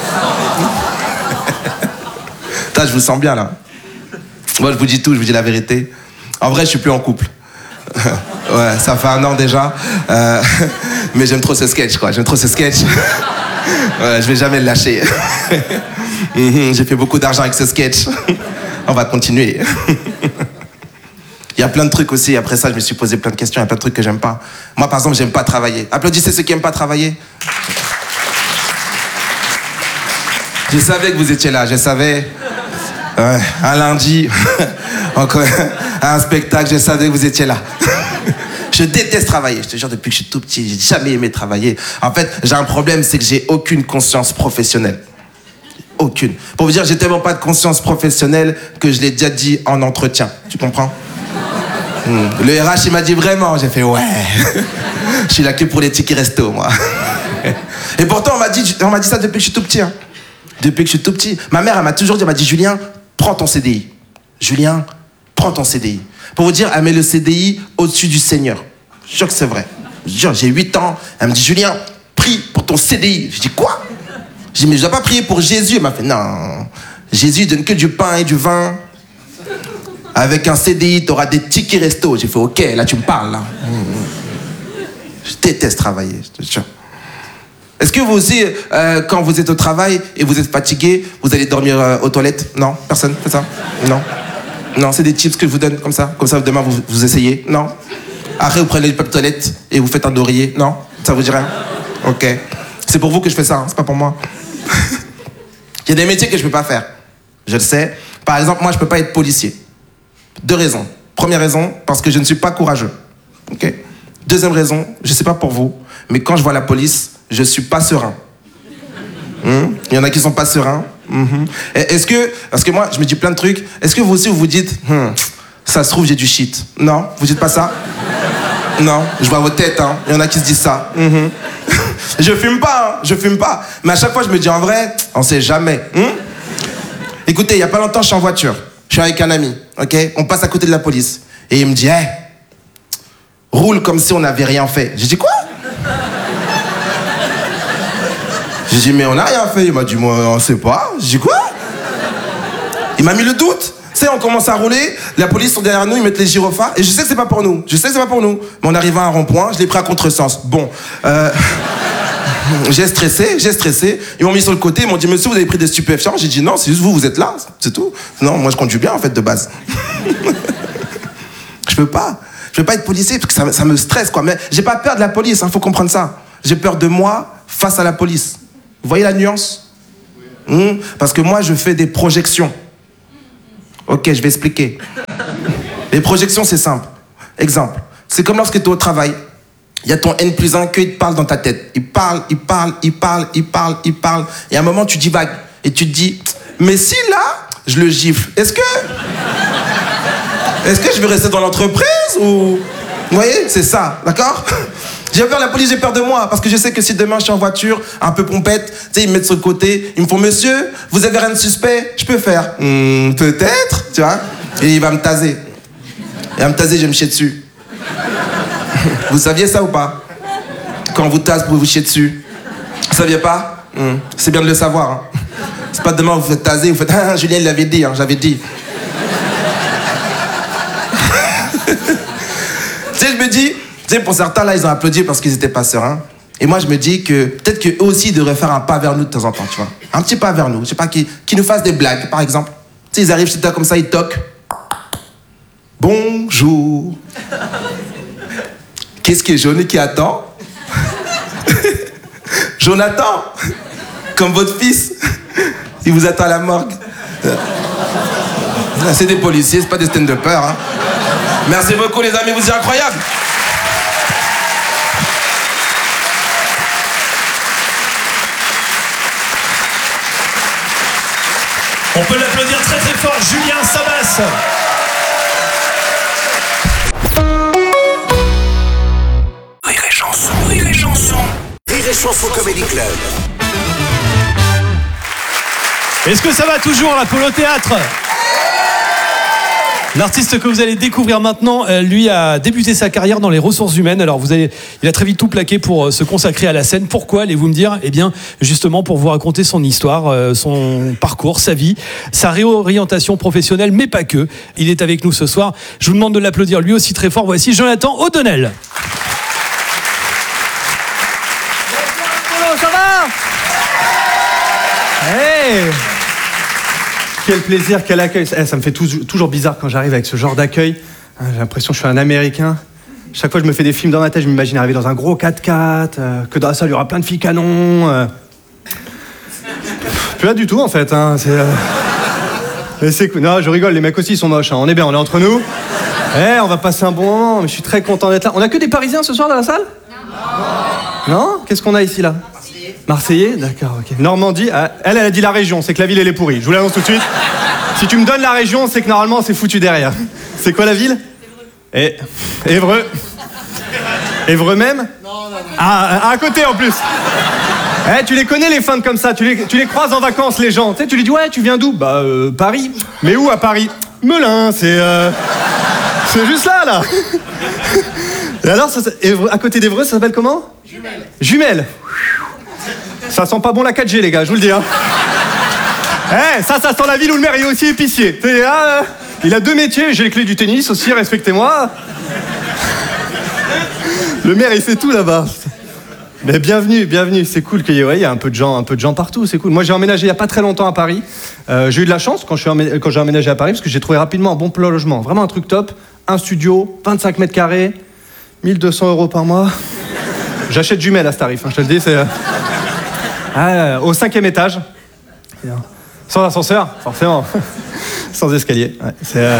Putain, je vous sens bien, là. Moi, je vous dis tout, je vous dis la vérité. En vrai, je suis plus en couple. Ouais, ça fait un an déjà. Euh, mais j'aime trop ce sketch, quoi. J'aime trop ce sketch. Ouais, je vais jamais le lâcher. J'ai fait beaucoup d'argent avec ce sketch. On va continuer. Il y a plein de trucs aussi. Après ça, je me suis posé plein de questions. Il y a plein de trucs que j'aime pas. Moi, par exemple, j'aime pas travailler. Applaudissez ceux qui aiment pas travailler. Je savais que vous étiez là. Je savais. Ouais, un lundi, encore un spectacle, je savais que vous étiez là. Je déteste travailler. Je te jure, depuis que je suis tout petit, j'ai jamais aimé travailler. En fait, j'ai un problème, c'est que j'ai aucune conscience professionnelle. Aucune. Pour vous dire, j'ai tellement pas de conscience professionnelle que je l'ai déjà dit en entretien. Tu comprends? hmm. Le R H, il m'a dit vraiment. J'ai fait ouais. Je suis là que pour les tickets resto, moi. Et pourtant, on m'a dit, on m'a dit ça depuis que je suis tout petit. Hein. Depuis que je suis tout petit. Ma mère, elle m'a toujours dit, elle m'a dit, Julien, prends ton C D I. Julien, prends ton C D I. Pour vous dire, elle met le C D I au-dessus du Seigneur. Je jure que c'est vrai. Je jure, j'ai huit ans. Elle me dit, Julien, prie pour ton C D I. Je dis, quoi? Je dis, mais je dois pas prier pour Jésus. Elle m'a fait, non. Jésus donne que du pain et du vin. Avec un C D I, t'auras des tickets resto. J'ai fait, ok, là, tu me parles, là. Je déteste travailler, je te jure. Est-ce que vous aussi, euh, quand vous êtes au travail et vous êtes fatigué, vous allez dormir euh, aux toilettes? Non? Personne fait ça? Non? Non, c'est des tips que je vous donne comme ça. Comme ça, demain, vous, vous essayez? Non? Après, vous prenez le papier toilette et vous faites un oreiller? Non? Ça vous dit rien? Ok. C'est pour vous que je fais ça, hein, c'est pas pour moi. Il y a des métiers que je peux pas faire. Je le sais. Par exemple, moi, je peux pas être policier. Deux raisons. Première raison, parce que je ne suis pas courageux. Ok? Deuxième raison, je sais pas pour vous, mais quand je vois la police, je suis pas serein. Hum? Il y en a qui sont pas sereins. Hum-hum. Est-ce que, parce que moi, je me dis plein de trucs, est-ce que vous aussi, vous vous dites, hum, ça se trouve, j'ai du shit? Non? Vous dites pas ça? Non? Je vois vos têtes, hein. Il y en a qui se disent ça. Hum-hum. Je fume pas, hein. Je fume pas. Mais à chaque fois, je me dis, en vrai, on sait jamais. Hum? Écoutez, il y a pas longtemps, je suis en voiture. Je suis avec un ami, ok? On passe à côté de la police. Et il me dit, hé, hey, roule comme si on n'avait rien fait. J'ai dit, quoi? J'ai dit, mais on n'a rien fait. Il m'a dit, moi, on sait pas. J'ai dit, quoi? Il m'a mis le doute. Tu sais, on commence à rouler, la police sont derrière nous, ils mettent les gyrophares, et je sais que c'est pas pour nous. Je sais que c'est pas pour nous. Mais on arrive à un rond-point, je l'ai pris à contresens. Bon, euh, j'ai stressé, j'ai stressé. Ils m'ont mis sur le côté, ils m'ont dit, monsieur, vous avez pris des stupéfiants? J'ai dit, non, c'est juste vous, vous êtes là, c'est tout. Non, moi, je conduis bien, en fait, de base. Je peux pas. Je peux pas être policier, parce que ça, ça me stresse, quoi. Mais j'ai pas peur de la police, hein, faut comprendre ça. J'ai peur de moi face à la police. Vous voyez la nuance? Hmm, parce que moi, je fais des projections. Ok, je vais expliquer. Les projections, c'est simple. Exemple, c'est comme lorsque tu es au travail. Il y a ton N plus un qui te parle dans ta tête. Il parle, il parle, il parle, il parle, il parle. Et à un moment, tu divagues. Et tu te dis, mais si là, je le gifle, est-ce que... Est-ce que je vais rester dans l'entreprise ou... Vous voyez, c'est ça, d'accord? J'ai peur de la police, j'ai peur de moi. Parce que je sais que si demain je suis en voiture, un peu pompette, tu sais, ils me mettent sur le côté, ils me font, monsieur, vous avez rien de suspect? Je peux faire, hmm, peut-être, tu vois? Et il va me taser. Et il va me taser, je vais me chier dessus. Vous saviez ça ou pas? Quand on vous tasse, vous pouvez vous chier dessus. Vous saviez pas? hmm. C'est bien de le savoir. Hein. C'est pas demain, vous faites taser, vous faites, ah, Julien, il l'avait dit, hein, j'avais dit. Tu sais, je me dis, tu sais, pour certains, là, ils ont applaudi parce qu'ils étaient pas sereins. Et moi, je me dis que peut-être qu'eux aussi devraient faire un pas vers nous de temps en temps, tu vois. Un petit pas vers nous. Je sais pas, qui, qui nous fassent des blagues, par exemple. Tu sais, ils arrivent chez toi comme ça, ils toquent. Bonjour. Qu'est-ce qui est jaune et qui attend? Jonathan. Comme votre fils. Il vous attend à la morgue. C'est des policiers, c'est pas des stand-uppers, hein. Merci beaucoup les amis, vous êtes incroyables. On peut l'applaudir très très fort, Julien Sabas. Rire et chanson, rire et chanson. Rire et chanson Comedy Club. Est-ce que ça va toujours, l'Apollo Théâtre? L'artiste que vous allez découvrir maintenant, euh, lui a débuté sa carrière dans les ressources humaines. Alors vous allez, il a très vite tout plaqué pour euh, se consacrer à la scène. Pourquoi, allez-vous me dire? Eh bien, justement pour vous raconter son histoire, euh, son parcours, sa vie, sa réorientation professionnelle, mais pas que. Il est avec nous ce soir. Je vous demande de l'applaudir lui aussi très fort. Voici Jonathan O'Donnell. Bonjour, ça va? Hey! Quel plaisir, quel accueil. Eh, ça me fait tout, toujours bizarre quand j'arrive avec ce genre d'accueil. J'ai l'impression que je suis un Américain. Chaque fois que je me fais des films dans ma tête, je m'imagine arriver dans un gros quatre-quatre, euh, que dans la salle, il y aura plein de filles canons. Euh... Plus là du tout, en fait. Hein. C'est, euh... Mais c'est cool. Non, je rigole, les mecs aussi, ils sont moches. Hein. On est bien, on est entre nous. Eh, on va passer un bon moment, mais je suis très content d'être là. On a que des Parisiens ce soir dans la salle? Non. Non? Qu'est-ce qu'on a ici, là? Marseillais, d'accord, ok. Normandie, elle, elle a dit la région, c'est que la ville, elle est pourrie. Je vous l'annonce tout de suite. Si tu me donnes la région, c'est que normalement, c'est foutu derrière. C'est quoi la ville? Et Évreux. Évreux même? Non, non, non. Ah, à côté en plus. Eh, tu les connais les fans comme ça, tu les, tu les croises en vacances les gens. Tu sais, tu lui dis ouais, tu viens d'où? Bah euh, Paris. Mais où à Paris? Melun, c'est euh, c'est juste là, là. Et alors, ça, Évreux, à côté d'Évreux, ça s'appelle comment? Jumelles. Jumelles. Ça sent pas bon la quatre G, les gars, je vous le dis. Hein. Eh, ça, ça sent la ville où le maire est aussi épicier. Ah, il a deux métiers, j'ai les clés du tennis aussi, respectez-moi. Le maire, il fait tout là-bas. Mais bienvenue, bienvenue. C'est cool qu'il y ait ouais, y a un peu de gens, un peu de gens partout. C'est cool. Moi, j'ai emménagé il y a pas très longtemps à Paris. Euh, j'ai eu de la chance quand, je suis emmé... quand j'ai emménagé à Paris parce que j'ai trouvé rapidement un bon plan logement. Vraiment un truc top. Un studio, vingt-cinq mètres carrés, mille deux cents euros par mois. J'achète jumelles à ce tarif. Hein, je te le dis, c'est. Ah, au cinquième étage. Sans ascenseur, forcément. Sans escalier. Ouais, c'est, euh...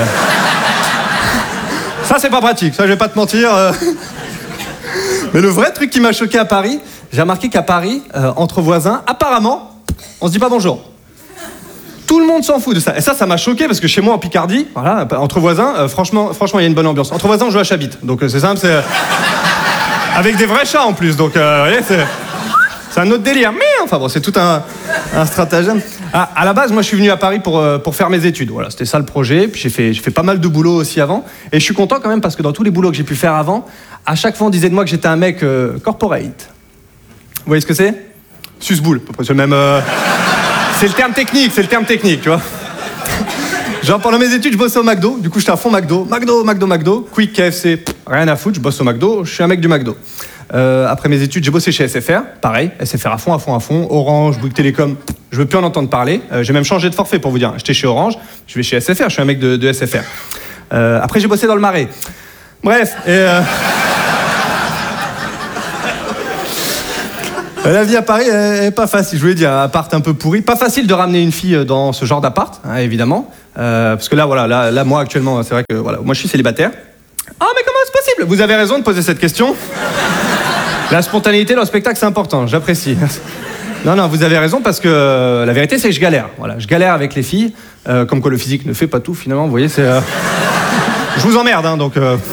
Ça, c'est pas pratique. Ça, je vais pas te mentir. Euh... Mais le vrai truc qui m'a choqué à Paris, j'ai remarqué qu'à Paris, euh, entre voisins, apparemment, on se dit pas bonjour. Tout le monde s'en fout de ça. Et ça, ça m'a choqué parce que chez moi, en Picardie, voilà, entre voisins, euh, franchement, franchement, il y a une bonne ambiance. Entre voisins, on joue à Chabit. Donc, euh, c'est simple, c'est... Euh... Avec des vrais chats, en plus. Donc, euh, vous voyez, c'est... C'est un autre délire, mais enfin bon, c'est tout un, un stratagème. Ah, à la base, moi, je suis venu à Paris pour, euh, pour faire mes études. Voilà, c'était ça le projet. Puis j'ai fait, j'ai fait pas mal de boulot aussi avant. Et je suis content quand même parce que dans tous les boulots que j'ai pu faire avant, à chaque fois, on disait de moi que j'étais un mec euh, corporate. Vous voyez ce que c'est? Susboule, à peu près, c'est le même... Euh... C'est le terme technique, c'est le terme technique, tu vois. Genre, pendant mes études, je bossais au McDo. Du coup, j'étais à fond McDo. McDo, McDo, McDo. Quick, K F C, rien à foutre. Je bosse au McDo. Je suis un mec du McDo. Euh, après mes études, j'ai bossé chez S F R. Pareil, S F R à fond, à fond, à fond. Orange, Bouygues Télécom. Je veux plus en entendre parler. Euh, j'ai même changé de forfait pour vous dire. J'étais chez Orange. Je vais chez S F R. Je suis un mec de, de S F R. Euh, après, j'ai bossé dans le Marais. Bref. Et euh... La vie à Paris est pas facile, je voulais dire, un appart un peu pourri. Pas facile de ramener une fille dans ce genre d'appart, hein, évidemment. Euh, parce que là, voilà, là, là, moi actuellement, c'est vrai que voilà, moi je suis célibataire. Ah, mais comment c'est possible? Vous avez raison de poser cette question. La spontanéité dans le spectacle, c'est important, j'apprécie. Non, non, vous avez raison parce que euh, la vérité, c'est que je galère. Voilà, je galère avec les filles, euh, comme quoi le physique ne fait pas tout finalement. Vous voyez, c'est. Euh... Je vous emmerde, hein, donc. Euh...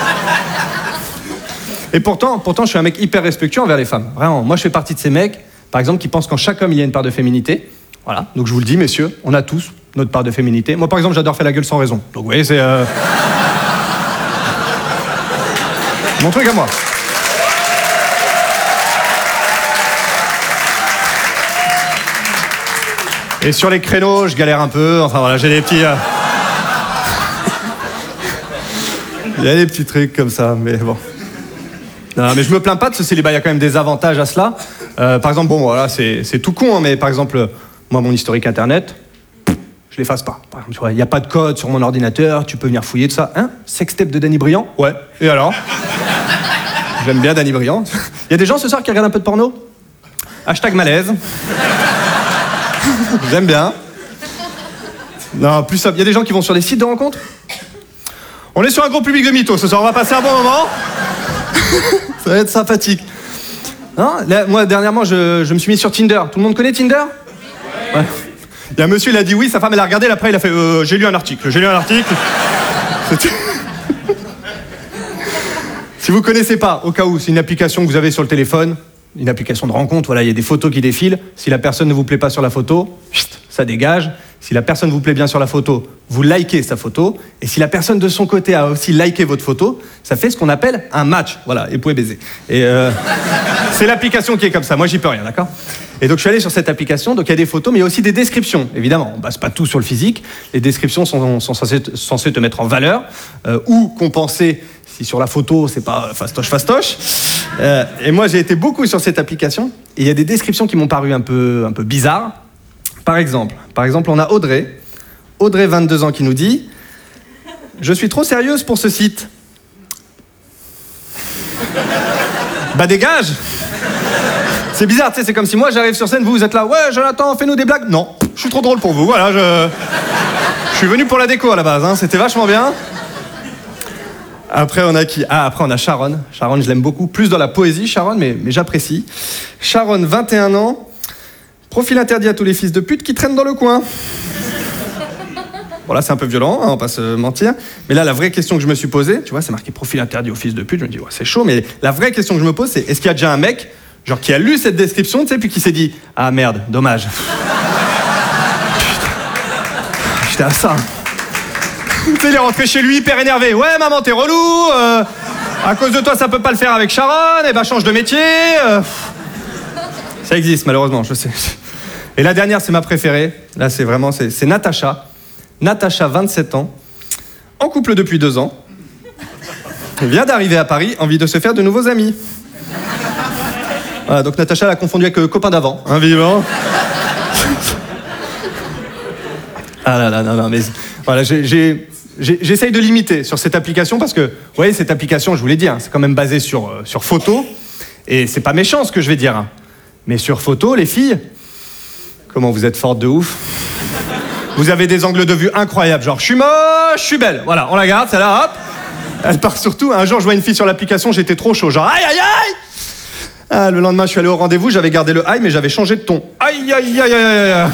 Et pourtant, pourtant, je suis un mec hyper respectueux envers les femmes. Vraiment, moi, je fais partie de ces mecs, par exemple, qui pensent qu'en chaque homme il y a une part de féminité. Voilà. Donc je vous le dis, messieurs, on a tous notre part de féminité. Moi, par exemple, j'adore faire la gueule sans raison. Donc, vous voyez, c'est euh... mon truc à moi. Et sur les créneaux, je galère un peu. Enfin voilà, j'ai des petits. Euh... Il y a des petits trucs comme ça, mais bon. Non, mais je me plains pas de ce célibat. Il y a quand même des avantages à cela. Euh, par exemple, bon, voilà, c'est, c'est tout con, hein, mais par exemple, moi, mon historique internet, je l'efface pas. Par exemple, tu vois, il n'y a pas de code sur mon ordinateur. Tu peux venir fouiller de ça. Hein? Sextape de Danny Briand? Ouais. Et alors? J'aime bien Danny Briand. Il y a des gens ce soir qui regardent un peu de porno? Hashtag malaise. J'aime bien. Non, plus ça. Il y a des gens qui vont sur des sites de rencontres. On est sur un gros public de mythos ce soir. On va passer un bon moment. Ça va être sympathique. Non, là, moi, dernièrement, je, je me suis mis sur Tinder. Tout le monde connaît Tinder? Ouais. Il y a un monsieur, il a dit oui. Sa femme, elle a regardé. Après, il a fait euh, j'ai lu un article. J'ai lu un article. Si vous connaissez pas, au cas où, c'est une application que vous avez sur le téléphone. Une application de rencontre, voilà, il y a des photos qui défilent. Si la personne ne vous plaît pas sur la photo, ça dégage. Si la personne vous plaît bien sur la photo, vous likez sa photo. Et si la personne de son côté a aussi liké votre photo, ça fait ce qu'on appelle un match. Voilà, et vous pouvez baiser. Et euh, c'est l'application qui est comme ça. Moi, j'y peux rien, d'accord? Et donc, je suis allé sur cette application. Donc, il y a des photos, mais il y a aussi des descriptions. Évidemment, on ne base pas tout sur le physique. Les descriptions sont, sont censées, censées te mettre en valeur euh, ou compenser si sur la photo, c'est pas fastoche, fastoche. Euh, et moi, j'ai été beaucoup sur cette application. Et il y a des descriptions qui m'ont paru un peu, un peu bizarres. Par exemple, par exemple, on a Audrey. Audrey, vingt-deux ans, qui nous dit « Je suis trop sérieuse pour ce site. » Bah dégage. C'est bizarre, tu sais, c'est comme si moi, j'arrive sur scène, vous, vous êtes là « Ouais, Jonathan, fais-nous des blagues. » Non, je suis trop drôle pour vous. Voilà, je... Je suis venu pour la déco à la base, hein. C'était vachement bien. Après, on a qui? Ah, après, on a Sharon. Sharon, je l'aime beaucoup. Plus dans la poésie, Sharon, mais, mais j'apprécie. Sharon, vingt et un ans. Profil interdit à tous les fils de pute qui traînent dans le coin. Bon, là, c'est un peu violent, hein, on va pas se mentir. Mais là, la vraie question que je me suis posée, tu vois, c'est marqué profil interdit aux fils de pute. Je me dis, ouais, c'est chaud, mais la vraie question que je me pose, c'est est-ce qu'il y a déjà un mec, genre, qui a lu cette description, tu sais, puis qui s'est dit, ah merde, dommage. J'étais à ça. Tu sais, il est rentré chez lui hyper énervé. Ouais, maman, t'es relou. Euh, à cause de toi, ça peut pas le faire avec Sharon. Eh ben, change de métier. Euh. Ça existe, malheureusement, je sais. Et la dernière, c'est ma préférée. Là, c'est vraiment, c'est, c'est Natacha. Natacha, vingt-sept ans, en couple depuis deux ans. Elle vient d'arriver à Paris, envie de se faire de nouveaux amis. Voilà, donc Natacha l'a confondu avec euh, copain d'avant, hein, vivant. Ah là là, non, non, mais voilà, j'ai, j'ai, j'ai, j'essaye de limiter sur cette application parce que, vous voyez, cette application, je vous l'ai dit, hein, c'est quand même basé sur, euh, sur photo. Et c'est pas méchant ce que je vais dire. Hein. Mais sur photo, les filles, comment vous êtes fortes de ouf. Vous avez des angles de vue incroyables, genre je suis moche, je suis belle. Voilà, on la garde, celle-là, hop. Elle part surtout. Un jour, je vois une fille sur l'application, j'étais trop chaud, genre aïe aïe aïe. Ah, le lendemain, je suis allé au rendez-vous, j'avais gardé le aïe, mais j'avais changé de ton. Aïe aïe aïe aïe aïe.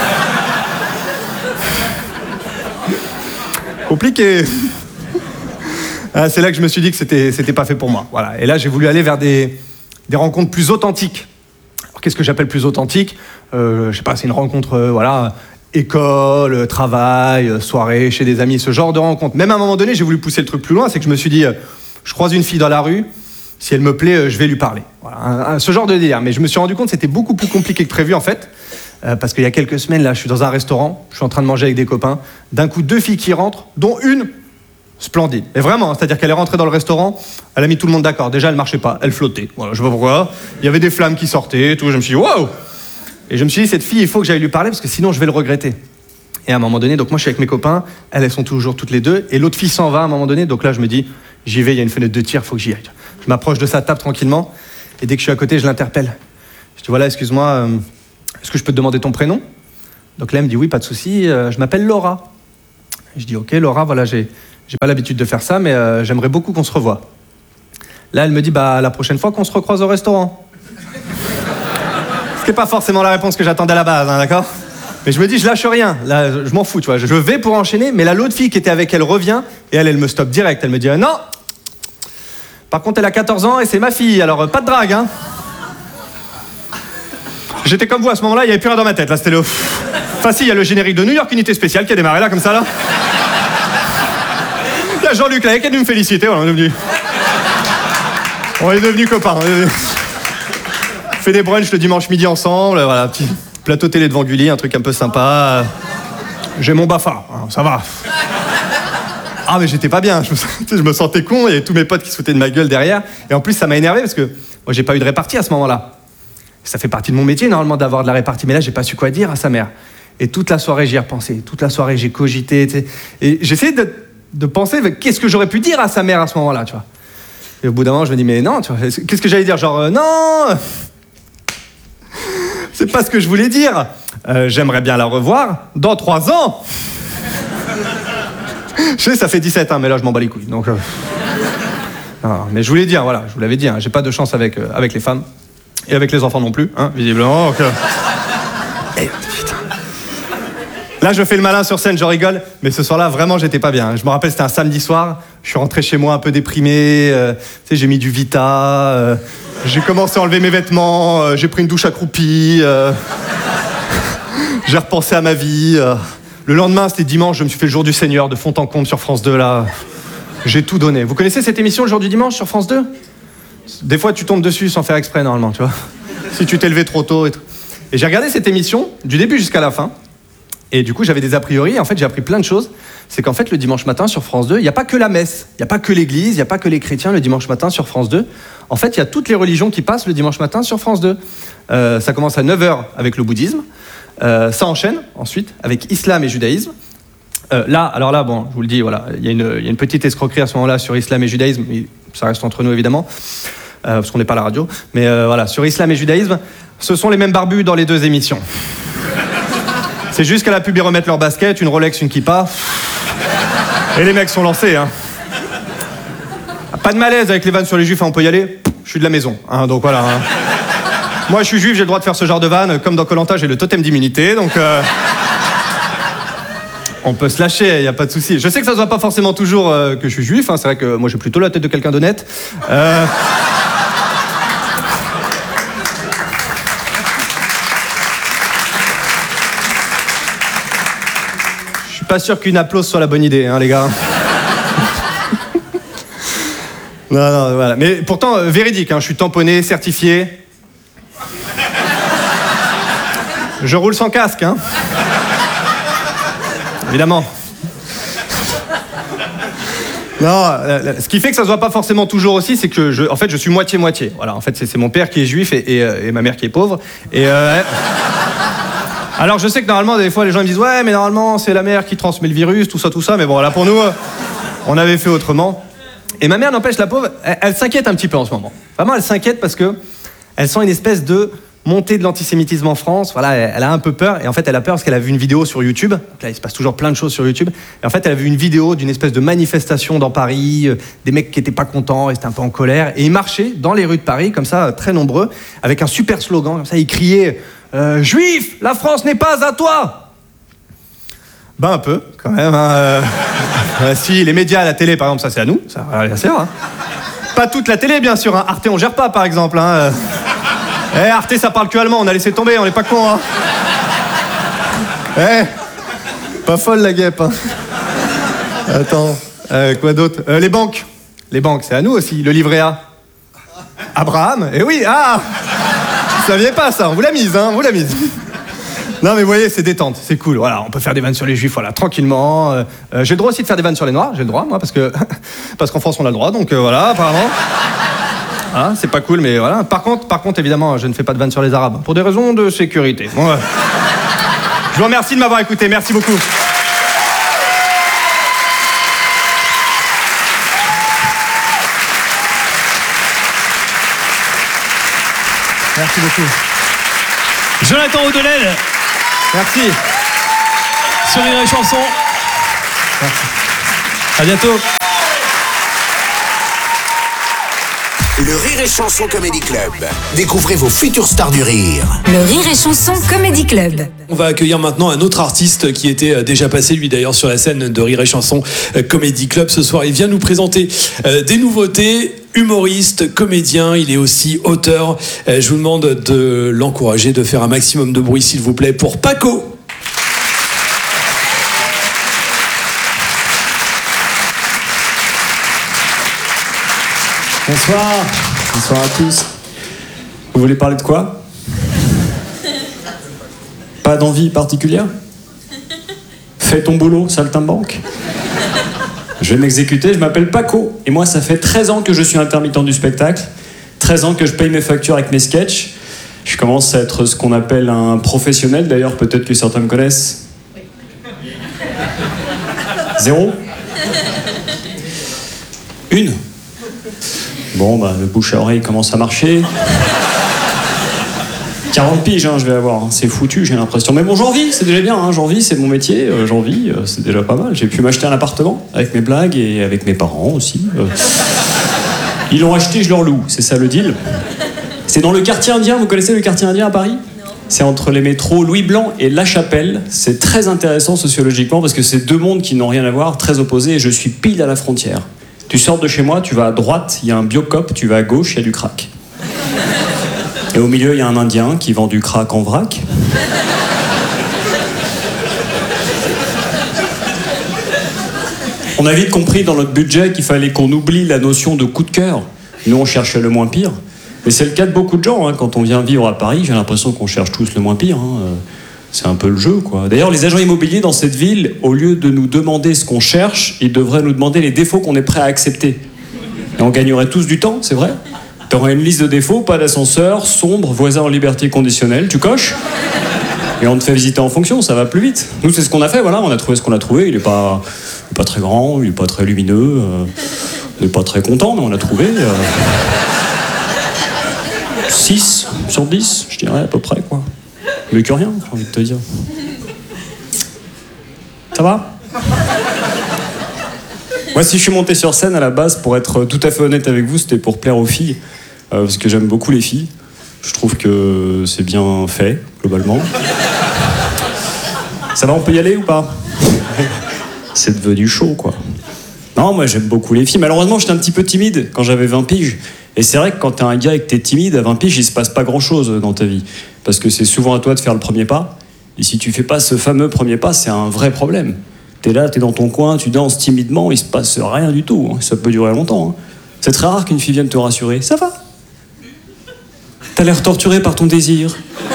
Compliqué. Ah, c'est là que je me suis dit que c'était, c'était pas fait pour moi. Voilà. Et là, j'ai voulu aller vers des, des rencontres plus authentiques. Alors, qu'est-ce que j'appelle plus authentique? euh, Je sais pas, c'est une rencontre, euh, voilà, école, travail, soirée, chez des amis, ce genre de rencontre. Même à un moment donné, j'ai voulu pousser le truc plus loin, c'est que je me suis dit, euh, je croise une fille dans la rue, si elle me plaît, euh, je vais lui parler. Voilà, un, un, ce genre de délire. Mais je me suis rendu compte que c'était beaucoup plus compliqué que prévu, en fait. Euh, parce qu'il y a quelques semaines, là, je suis dans un restaurant, je suis en train de manger avec des copains. D'un coup, deux filles qui rentrent, dont une splendide. Mais vraiment, hein, c'est-à-dire qu'elle est rentrée dans le restaurant, elle a mis tout le monde d'accord. Déjà, elle marchait pas, elle flottait. Voilà, je sais pas pourquoi. Il y avait des flammes qui sortaient, et tout. Je me suis dit, waouh! Et je me suis dit, cette fille, il faut que j'aille lui parler parce que sinon, je vais le regretter. Et à un moment donné, donc moi, je suis avec mes copains, elles, elles sont toujours toutes les deux, et l'autre fille s'en va à un moment donné. Donc là, je me dis, j'y vais, il y a une fenêtre de tir, il faut que j'y aille. Je m'approche de sa table tranquillement, et dès que je suis à côté, je l'interpelle. Je dis, voilà, excuse-moi, euh, est-ce que je peux te demander ton prénom? Donc là, elle me dit, oui, pas de souci, euh, je m'appelle Laura. Je dis, ok, Laura, voilà, j'ai, j'ai pas l'habitude de faire ça, mais euh, j'aimerais beaucoup qu'on se revoie. Là, elle me dit, bah, la prochaine fois qu'on se recroise au restaurant. Ce qui n'est pas forcément la réponse que j'attendais à la base, hein, d'accord? Mais je me dis, je lâche rien. Là, je m'en fous, tu vois. Je vais pour enchaîner, mais là, l'autre fille qui était avec elle revient, et elle, elle me stoppe direct. Elle me dit, non. Par contre, elle a quatorze ans et c'est ma fille, alors euh, pas de drague, hein. J'étais comme vous à ce moment-là, il n'y avait plus rien dans ma tête, là, c'était le... Enfin si, il y a le générique de New York Unité Spéciale qui a démarré là, comme ça, là. Il y a Jean-Luc Lahaye qui a dû me féliciter, voilà, on est devenu... On est devenus copains. On fait des brunchs le dimanche midi ensemble, voilà, petit plateau télé devant Gulli, un truc un peu sympa. J'ai mon Bafa, hein, ça va. Ah mais j'étais pas bien, je me, je me sentais con, il y avait tous mes potes qui se foutaient de ma gueule derrière. Et en plus ça m'a énervé parce que moi j'ai pas eu de répartie à ce moment-là. Ça fait partie de mon métier normalement d'avoir de la répartie, mais là j'ai pas su quoi dire à sa mère. Et toute la soirée j'y ai repensé, toute la soirée j'ai cogité, tu sais. Et j'essayais de, de penser qu'est-ce que j'aurais pu dire à sa mère à ce moment-là, tu vois. Et au bout d'un moment je me dis mais non, tu vois, qu'est-ce que j'allais dire, genre euh, non, c'est pas ce que je voulais dire. Euh, j'aimerais bien la revoir dans trois ans. Je sais, ça fait dix-sept, hein, mais là je m'en bats les couilles. Donc, euh... non, mais je voulais dire, voilà, je vous l'avais dit, hein, j'ai pas de chance avec, euh, avec les femmes. Et avec les enfants non plus, hein, visiblement. Donc, euh... Et, putain. Là, je fais le malin sur scène, je rigole, mais ce soir-là, vraiment, j'étais pas bien. Je me rappelle, c'était un samedi soir, je suis rentré chez moi un peu déprimé, euh, tu sais, j'ai mis du Vita, euh, j'ai commencé à enlever mes vêtements, euh, j'ai pris une douche accroupie, euh, j'ai repensé à ma vie. Euh, le lendemain, c'était dimanche, je me suis fait le jour du Seigneur de fond en comble sur France deux, là. J'ai tout donné. Vous connaissez cette émission, le jour du dimanche, sur France deux? Des fois, tu tombes dessus sans faire exprès, normalement, tu vois. Si tu t'es levé trop tôt et tout. Et j'ai regardé cette émission, du début jusqu'à la fin. Et du coup, j'avais des a priori. Et en fait, j'ai appris plein de choses. C'est qu'en fait, le dimanche matin, sur France deux, il n'y a pas que la messe. Il n'y a pas que l'église. Il n'y a pas que les chrétiens le dimanche matin sur France deux. En fait, il y a toutes les religions qui passent le dimanche matin sur France deux. Euh, ça commence à neuf heures avec le bouddhisme. Euh, ça enchaîne, ensuite, avec islam et judaïsme. Euh, là, alors là, bon, je vous le dis, voilà, il y, y a une petite escroquerie à ce moment-là sur islam et judaïsme. Ça reste entre nous, évidemment. Euh, parce qu'on n'est pas à la radio, mais euh, voilà, sur islam et judaïsme, ce sont les mêmes barbus dans les deux émissions. C'est juste qu'à la pub, ils remettent leur basket, une Rolex, une kippa, et les mecs sont lancés, hein. Pas de malaise avec les vannes sur les juifs, hein, on peut y aller, je suis de la maison, hein, donc voilà. Hein. Moi, je suis juif, j'ai le droit de faire ce genre de vannes, comme dans Koh Lanta, j'ai le totem d'immunité, donc... Euh... On peut se lâcher, il n'y a pas de souci. Je sais que ça ne se voit pas forcément toujours euh, que je suis juif, hein, c'est vrai que moi j'ai plutôt la tête de quelqu'un d'honnête. Euh... Je suis pas sûr qu'une applause soit la bonne idée, hein, les gars. Non, non, voilà. Mais pourtant, euh, véridique, hein, je suis tamponné, certifié. Je roule sans casque, hein. Évidemment. Non, euh, ce qui fait que ça se voit pas forcément toujours aussi, c'est que je, en fait, je suis moitié-moitié. Voilà, en fait, c'est, c'est mon père qui est juif et, et, et ma mère qui est pauvre. Et euh, alors, je sais que normalement, des fois, les gens me disent ouais, mais normalement, c'est la mère qui transmet le virus, tout ça, tout ça. Mais bon, là, pour nous, euh, on avait fait autrement. Et ma mère, n'empêche, la pauvre, elle, elle s'inquiète un petit peu en ce moment. Vraiment, elle s'inquiète parce que elle sent une espèce de montée de l'antisémitisme en France, voilà, elle, elle a un peu peur, et en fait elle a peur parce qu'elle a vu une vidéo sur YouTube, donc là il se passe toujours plein de choses sur YouTube, et en fait elle a vu une vidéo d'une espèce de manifestation dans Paris, euh, des mecs qui étaient pas contents, ils étaient un peu en colère, et ils marchaient dans les rues de Paris, comme ça, très nombreux, avec un super slogan, comme ça, ils criaient euh, « Juifs, la France n'est pas à toi !» Ben un peu, quand même, hein, euh... euh, si, les médias, la télé par exemple, ça c'est à nous, ça, bien sûr, hein. Pas toute la télé bien sûr, hein. Arte on gère pas par exemple, hein, euh... Eh, hey, Arte, ça parle que allemand, on a laissé tomber, on n'est pas con, hein. Eh, hey, pas folle la guêpe, hein. Attends, euh, quoi d'autre euh, Les banques. Les banques, c'est à nous aussi, le livret A. Abraham, eh oui, ah vous saviez pas ça, on vous l'a mise, hein, on vous l'a mise. Non mais vous voyez, c'est détente, c'est cool, voilà, on peut faire des vannes sur les juifs, voilà, tranquillement. Euh, euh, j'ai le droit aussi de faire des vannes sur les noirs, j'ai le droit, moi, parce que parce qu'en France on a le droit, donc euh, voilà, apparemment. Ah, c'est pas cool, mais voilà. Par contre, par contre, évidemment, je ne fais pas de vannes sur les Arabes, pour des raisons de sécurité. Bon, ouais. Je vous remercie de m'avoir écouté, merci beaucoup. Merci beaucoup. Jonathan Audelel. Merci. Sur Rire et Chanson. Merci. À bientôt. Le Rire et Chanson Comedy Club. Découvrez vos futures stars du rire. Le Rire et Chanson Comedy Club. On va accueillir maintenant un autre artiste qui était déjà passé, lui d'ailleurs, sur la scène de Rire et Chanson Comedy Club. Ce soir, il vient nous présenter euh, des nouveautés. Humoriste, comédien, il est aussi auteur. Euh, je vous demande de l'encourager, de faire un maximum de bruit, s'il vous plaît, pour Paco. Bonsoir, bonsoir à tous. Vous voulez parler de quoi? Pas d'envie particulière? Fais ton boulot, saltimbanque. Je vais m'exécuter, je m'appelle Paco. Et moi, ça fait treize ans que je suis intermittent du spectacle. treize ans que je paye mes factures avec mes sketchs. Je commence à être ce qu'on appelle un professionnel. D'ailleurs, peut-être que certains me connaissent. Zéro? Une? Bon, bah, le bouche à oreille commence à marcher. quarante piges, hein, je vais avoir. Hein. C'est foutu, j'ai l'impression. Mais bon, j'en vis, c'est déjà bien. Hein. J'en vis, c'est mon métier. Euh, j'en vis, euh, c'est déjà pas mal. J'ai pu m'acheter un appartement avec mes blagues et avec mes parents aussi. Euh... Ils l'ont acheté, je leur loue. C'est ça le deal. C'est dans le quartier indien. Vous connaissez le quartier indien à Paris? Non. C'est entre les métros Louis Blanc et La Chapelle. C'est très intéressant sociologiquement parce que c'est deux mondes qui n'ont rien à voir, très opposés. Et je suis pile à la frontière. Tu sors de chez moi, tu vas à droite, il y a un biocop, tu vas à gauche, il y a du crack. Et au milieu, il y a un Indien qui vend du crack en vrac. On a vite compris dans notre budget qu'il fallait qu'on oublie la notion de coup de cœur. Nous, on cherchait le moins pire. Mais c'est le cas de beaucoup de gens. Hein. Quand on vient vivre à Paris, j'ai l'impression qu'on cherche tous le moins pire. Hein. C'est un peu le jeu, quoi. D'ailleurs, les agents immobiliers dans cette ville, au lieu de nous demander ce qu'on cherche, ils devraient nous demander les défauts qu'on est prêt à accepter. Et on gagnerait tous du temps, c'est vrai. T'aurais une liste de défauts, pas d'ascenseur, sombre, voisin en liberté conditionnelle, tu coches. Et on te fait visiter en fonction, ça va plus vite. Nous, c'est ce qu'on a fait, voilà, on a trouvé ce qu'on a trouvé. Il est pas, il est pas très grand, il est pas très lumineux, euh, on n'est pas très content, mais on l'a trouvé. Euh... six sur dix, je dirais, à peu près, quoi. Mieux que rien, j'ai envie de te dire. Ça va? Moi, si je suis monté sur scène à la base, pour être tout à fait honnête avec vous, c'était pour plaire aux filles, euh, parce que j'aime beaucoup les filles. Je trouve que c'est bien fait, globalement. Ça va, on peut y aller ou pas? C'est devenu chaud, quoi. Non, moi, j'aime beaucoup les filles. Malheureusement, j'étais un petit peu timide quand j'avais vingt piges. Et c'est vrai que quand t'es un gars et que t'es timide, à vingt piges, il se passe pas grand-chose dans ta vie. Parce que c'est souvent à toi de faire le premier pas. Et si tu fais pas ce fameux premier pas, c'est un vrai problème. T'es là, t'es dans ton coin, tu danses timidement, il se passe rien du tout. Ça peut durer longtemps. C'est très rare qu'une fille vienne te rassurer. Ça va? T'as l'air torturé par ton désir.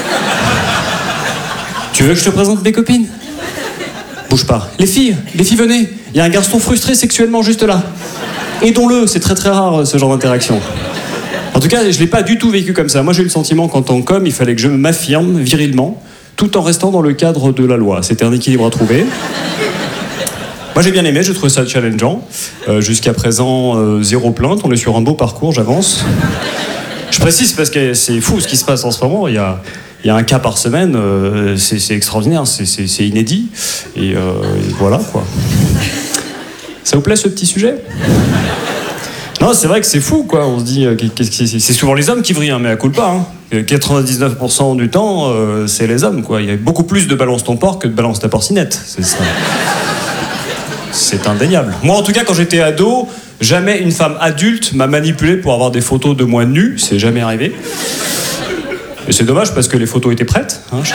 Tu veux que je te présente mes copines? Bouge pas. Les filles, les filles, venez. Il y a un garçon frustré sexuellement juste là. Aidons-le, c'est très très rare ce genre d'interaction. En tout cas, je l'ai pas du tout vécu comme ça. Moi, j'ai eu le sentiment qu'en tant qu'homme, il fallait que je m'affirme virilement, tout en restant dans le cadre de la loi. C'était un équilibre à trouver. Moi, j'ai bien aimé, j'ai trouvé ça challengeant. Euh, jusqu'à présent, euh, zéro plainte. On est sur un beau parcours, j'avance. Je précise parce que c'est fou ce qui se passe en ce moment. Il y a, il y a un cas par semaine, euh, c'est, c'est extraordinaire, c'est, c'est, c'est inédit. Et, euh, et voilà, quoi. Ça vous plaît, ce petit sujet? Non, c'est vrai que c'est fou, quoi. On se dit, euh, qu'est-ce que c'est, c'est souvent les hommes qui vrillent, hein, mais à coup de pas. Hein. quatre-vingt-dix-neuf pour cent du temps, euh, c'est les hommes, quoi. Il y a beaucoup plus de balance ton porc que de balance ta porcinette. C'est ça. C'est indéniable. Moi, en tout cas, quand j'étais ado, jamais une femme adulte m'a manipulé pour avoir des photos de moi nu. C'est jamais arrivé. Et c'est dommage parce que les photos étaient prêtes. Hein, j'étais...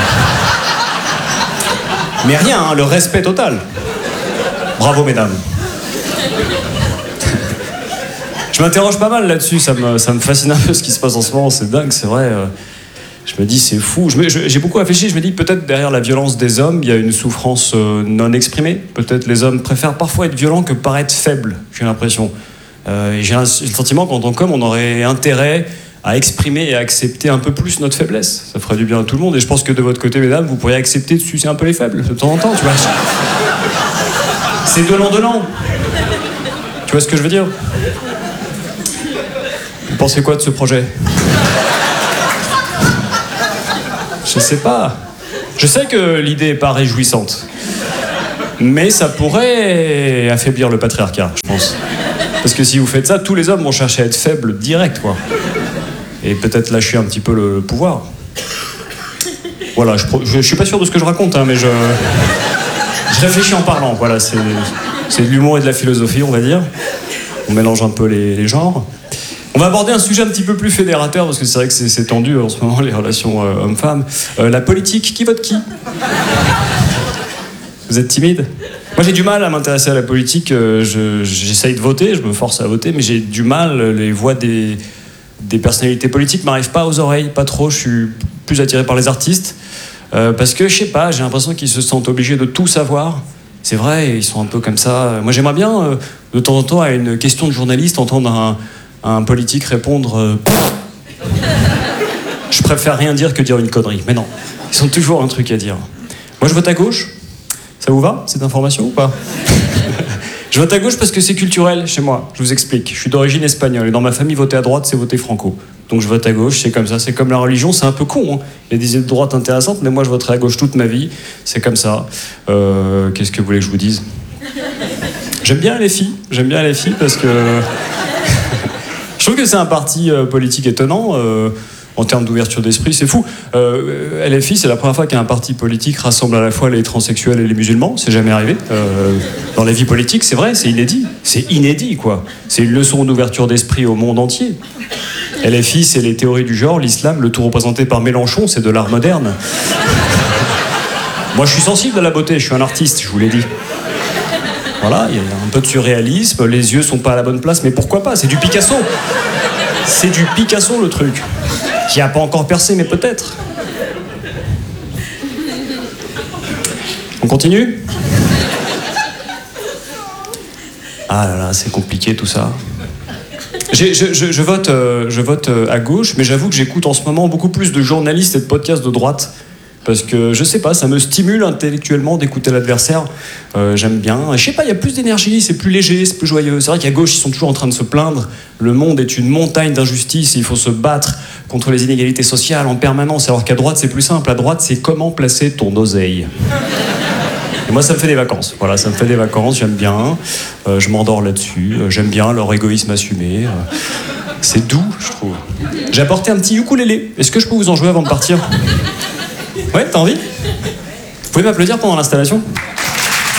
Mais rien, hein, le respect total. Bravo, mesdames. Je m'interroge pas mal là-dessus, ça me, ça me fascine un peu ce qui se passe en ce moment, c'est dingue, c'est vrai. Euh, je me dis, c'est fou. Je me, je, j'ai beaucoup réfléchi, je me dis, peut-être derrière la violence des hommes, il y a une souffrance euh, non exprimée. Peut-être les hommes préfèrent parfois être violents que paraître faibles, j'ai l'impression. Euh, et j'ai un, j'ai le sentiment qu'en tant qu'homme, on aurait intérêt à exprimer et à accepter un peu plus notre faiblesse. Ça ferait du bien à tout le monde. Et je pense que de votre côté, mesdames, vous pourriez accepter de sucer un peu les faibles, de temps en temps, tu vois. C'est donnant-donnant. Tu vois ce que je veux dire? Vous pensez quoi de ce projet? Je sais pas. Je sais que l'idée est pas réjouissante. Mais ça pourrait affaiblir le patriarcat, je pense. Parce que si vous faites ça, tous les hommes vont chercher à être faibles direct, quoi. Et peut-être lâcher un petit peu le, le pouvoir. Voilà, je, je, je suis pas sûr de ce que je raconte, hein, mais je... Je réfléchis en parlant, voilà. C'est, c'est de l'humour et de la philosophie, on va dire. On mélange un peu les, les genres. On va aborder un sujet un petit peu plus fédérateur, parce que c'est vrai que c'est, c'est tendu en ce moment, les relations euh, hommes-femmes. Euh, la politique, qui vote qui ? Vous êtes timide ? Moi, j'ai du mal à m'intéresser à la politique. Euh, je, j'essaye de voter, je me force à voter, mais j'ai du mal. Les voix des, des personnalités politiques m'arrivent pas aux oreilles, pas trop. Je suis plus attiré par les artistes. Euh, parce que, je sais pas, j'ai l'impression qu'ils se sentent obligés de tout savoir. C'est vrai, ils sont un peu comme ça. Moi, j'aimerais bien, euh, de temps en temps, à une question de journaliste, entendre un, un politique répondre euh, « Je préfère rien dire que dire une connerie ». Mais non, ils ont toujours un truc à dire. Moi, je vote à gauche. Ça vous va, cette information, ou pas ? Je vote à gauche parce que c'est culturel chez moi. Je vous explique. Je suis d'origine espagnole et dans ma famille, voter à droite, c'est voter franco. Donc je vote à gauche, c'est comme ça. C'est comme la religion, c'est un peu con. Hein. Il y a des idées de droite intéressantes, mais moi, je voterai à gauche toute ma vie. C'est comme ça. Euh, qu'est-ce que vous voulez que je vous dise ? J'aime bien les filles. J'aime bien les filles parce que... je trouve que c'est un parti euh, politique étonnant. Euh, En termes d'ouverture d'esprit, c'est fou. Euh, L F I, c'est la première fois qu'un parti politique rassemble à la fois les transsexuels et les musulmans. C'est jamais arrivé. Euh, dans la vie politique, c'est vrai, c'est inédit. C'est inédit, quoi. C'est une leçon d'ouverture d'esprit au monde entier. L F I, c'est les théories du genre, l'islam, le tout représenté par Mélenchon, c'est de l'art moderne. Moi, je suis sensible à la beauté, je suis un artiste, je vous l'ai dit. Voilà, il y a un peu de surréalisme, les yeux sont pas à la bonne place, mais pourquoi pas ? C'est du Picasso. C'est du Picasso, le truc. Qui a pas encore percé, mais peut-être. On continue ? Ah là là, c'est compliqué tout ça. J'ai, je, je, je vote, euh, je vote euh, à gauche, mais j'avoue que j'écoute en ce moment beaucoup plus de journalistes et de podcasts de droite. Parce que, je sais pas, ça me stimule intellectuellement d'écouter l'adversaire. Euh, j'aime bien. Je sais pas, il y a plus d'énergie, c'est plus léger, c'est plus joyeux. C'est vrai qu'à gauche, ils sont toujours en train de se plaindre. Le monde est une montagne d'injustice et il faut se battre contre les inégalités sociales en permanence. Alors qu'à droite, c'est plus simple. À droite, c'est comment placer ton oseille. Et moi, ça me fait des vacances. Voilà, ça me fait des vacances, j'aime bien. Euh, je m'endors là-dessus. Euh, j'aime bien leur égoïsme assumé. Euh, c'est doux, je trouve. J'ai apporté un petit ukulélé. Est-ce que je peux vous en jouer avant de partir ? Ouais, t'as envie ? Vous pouvez m'applaudir pendant l'installation ?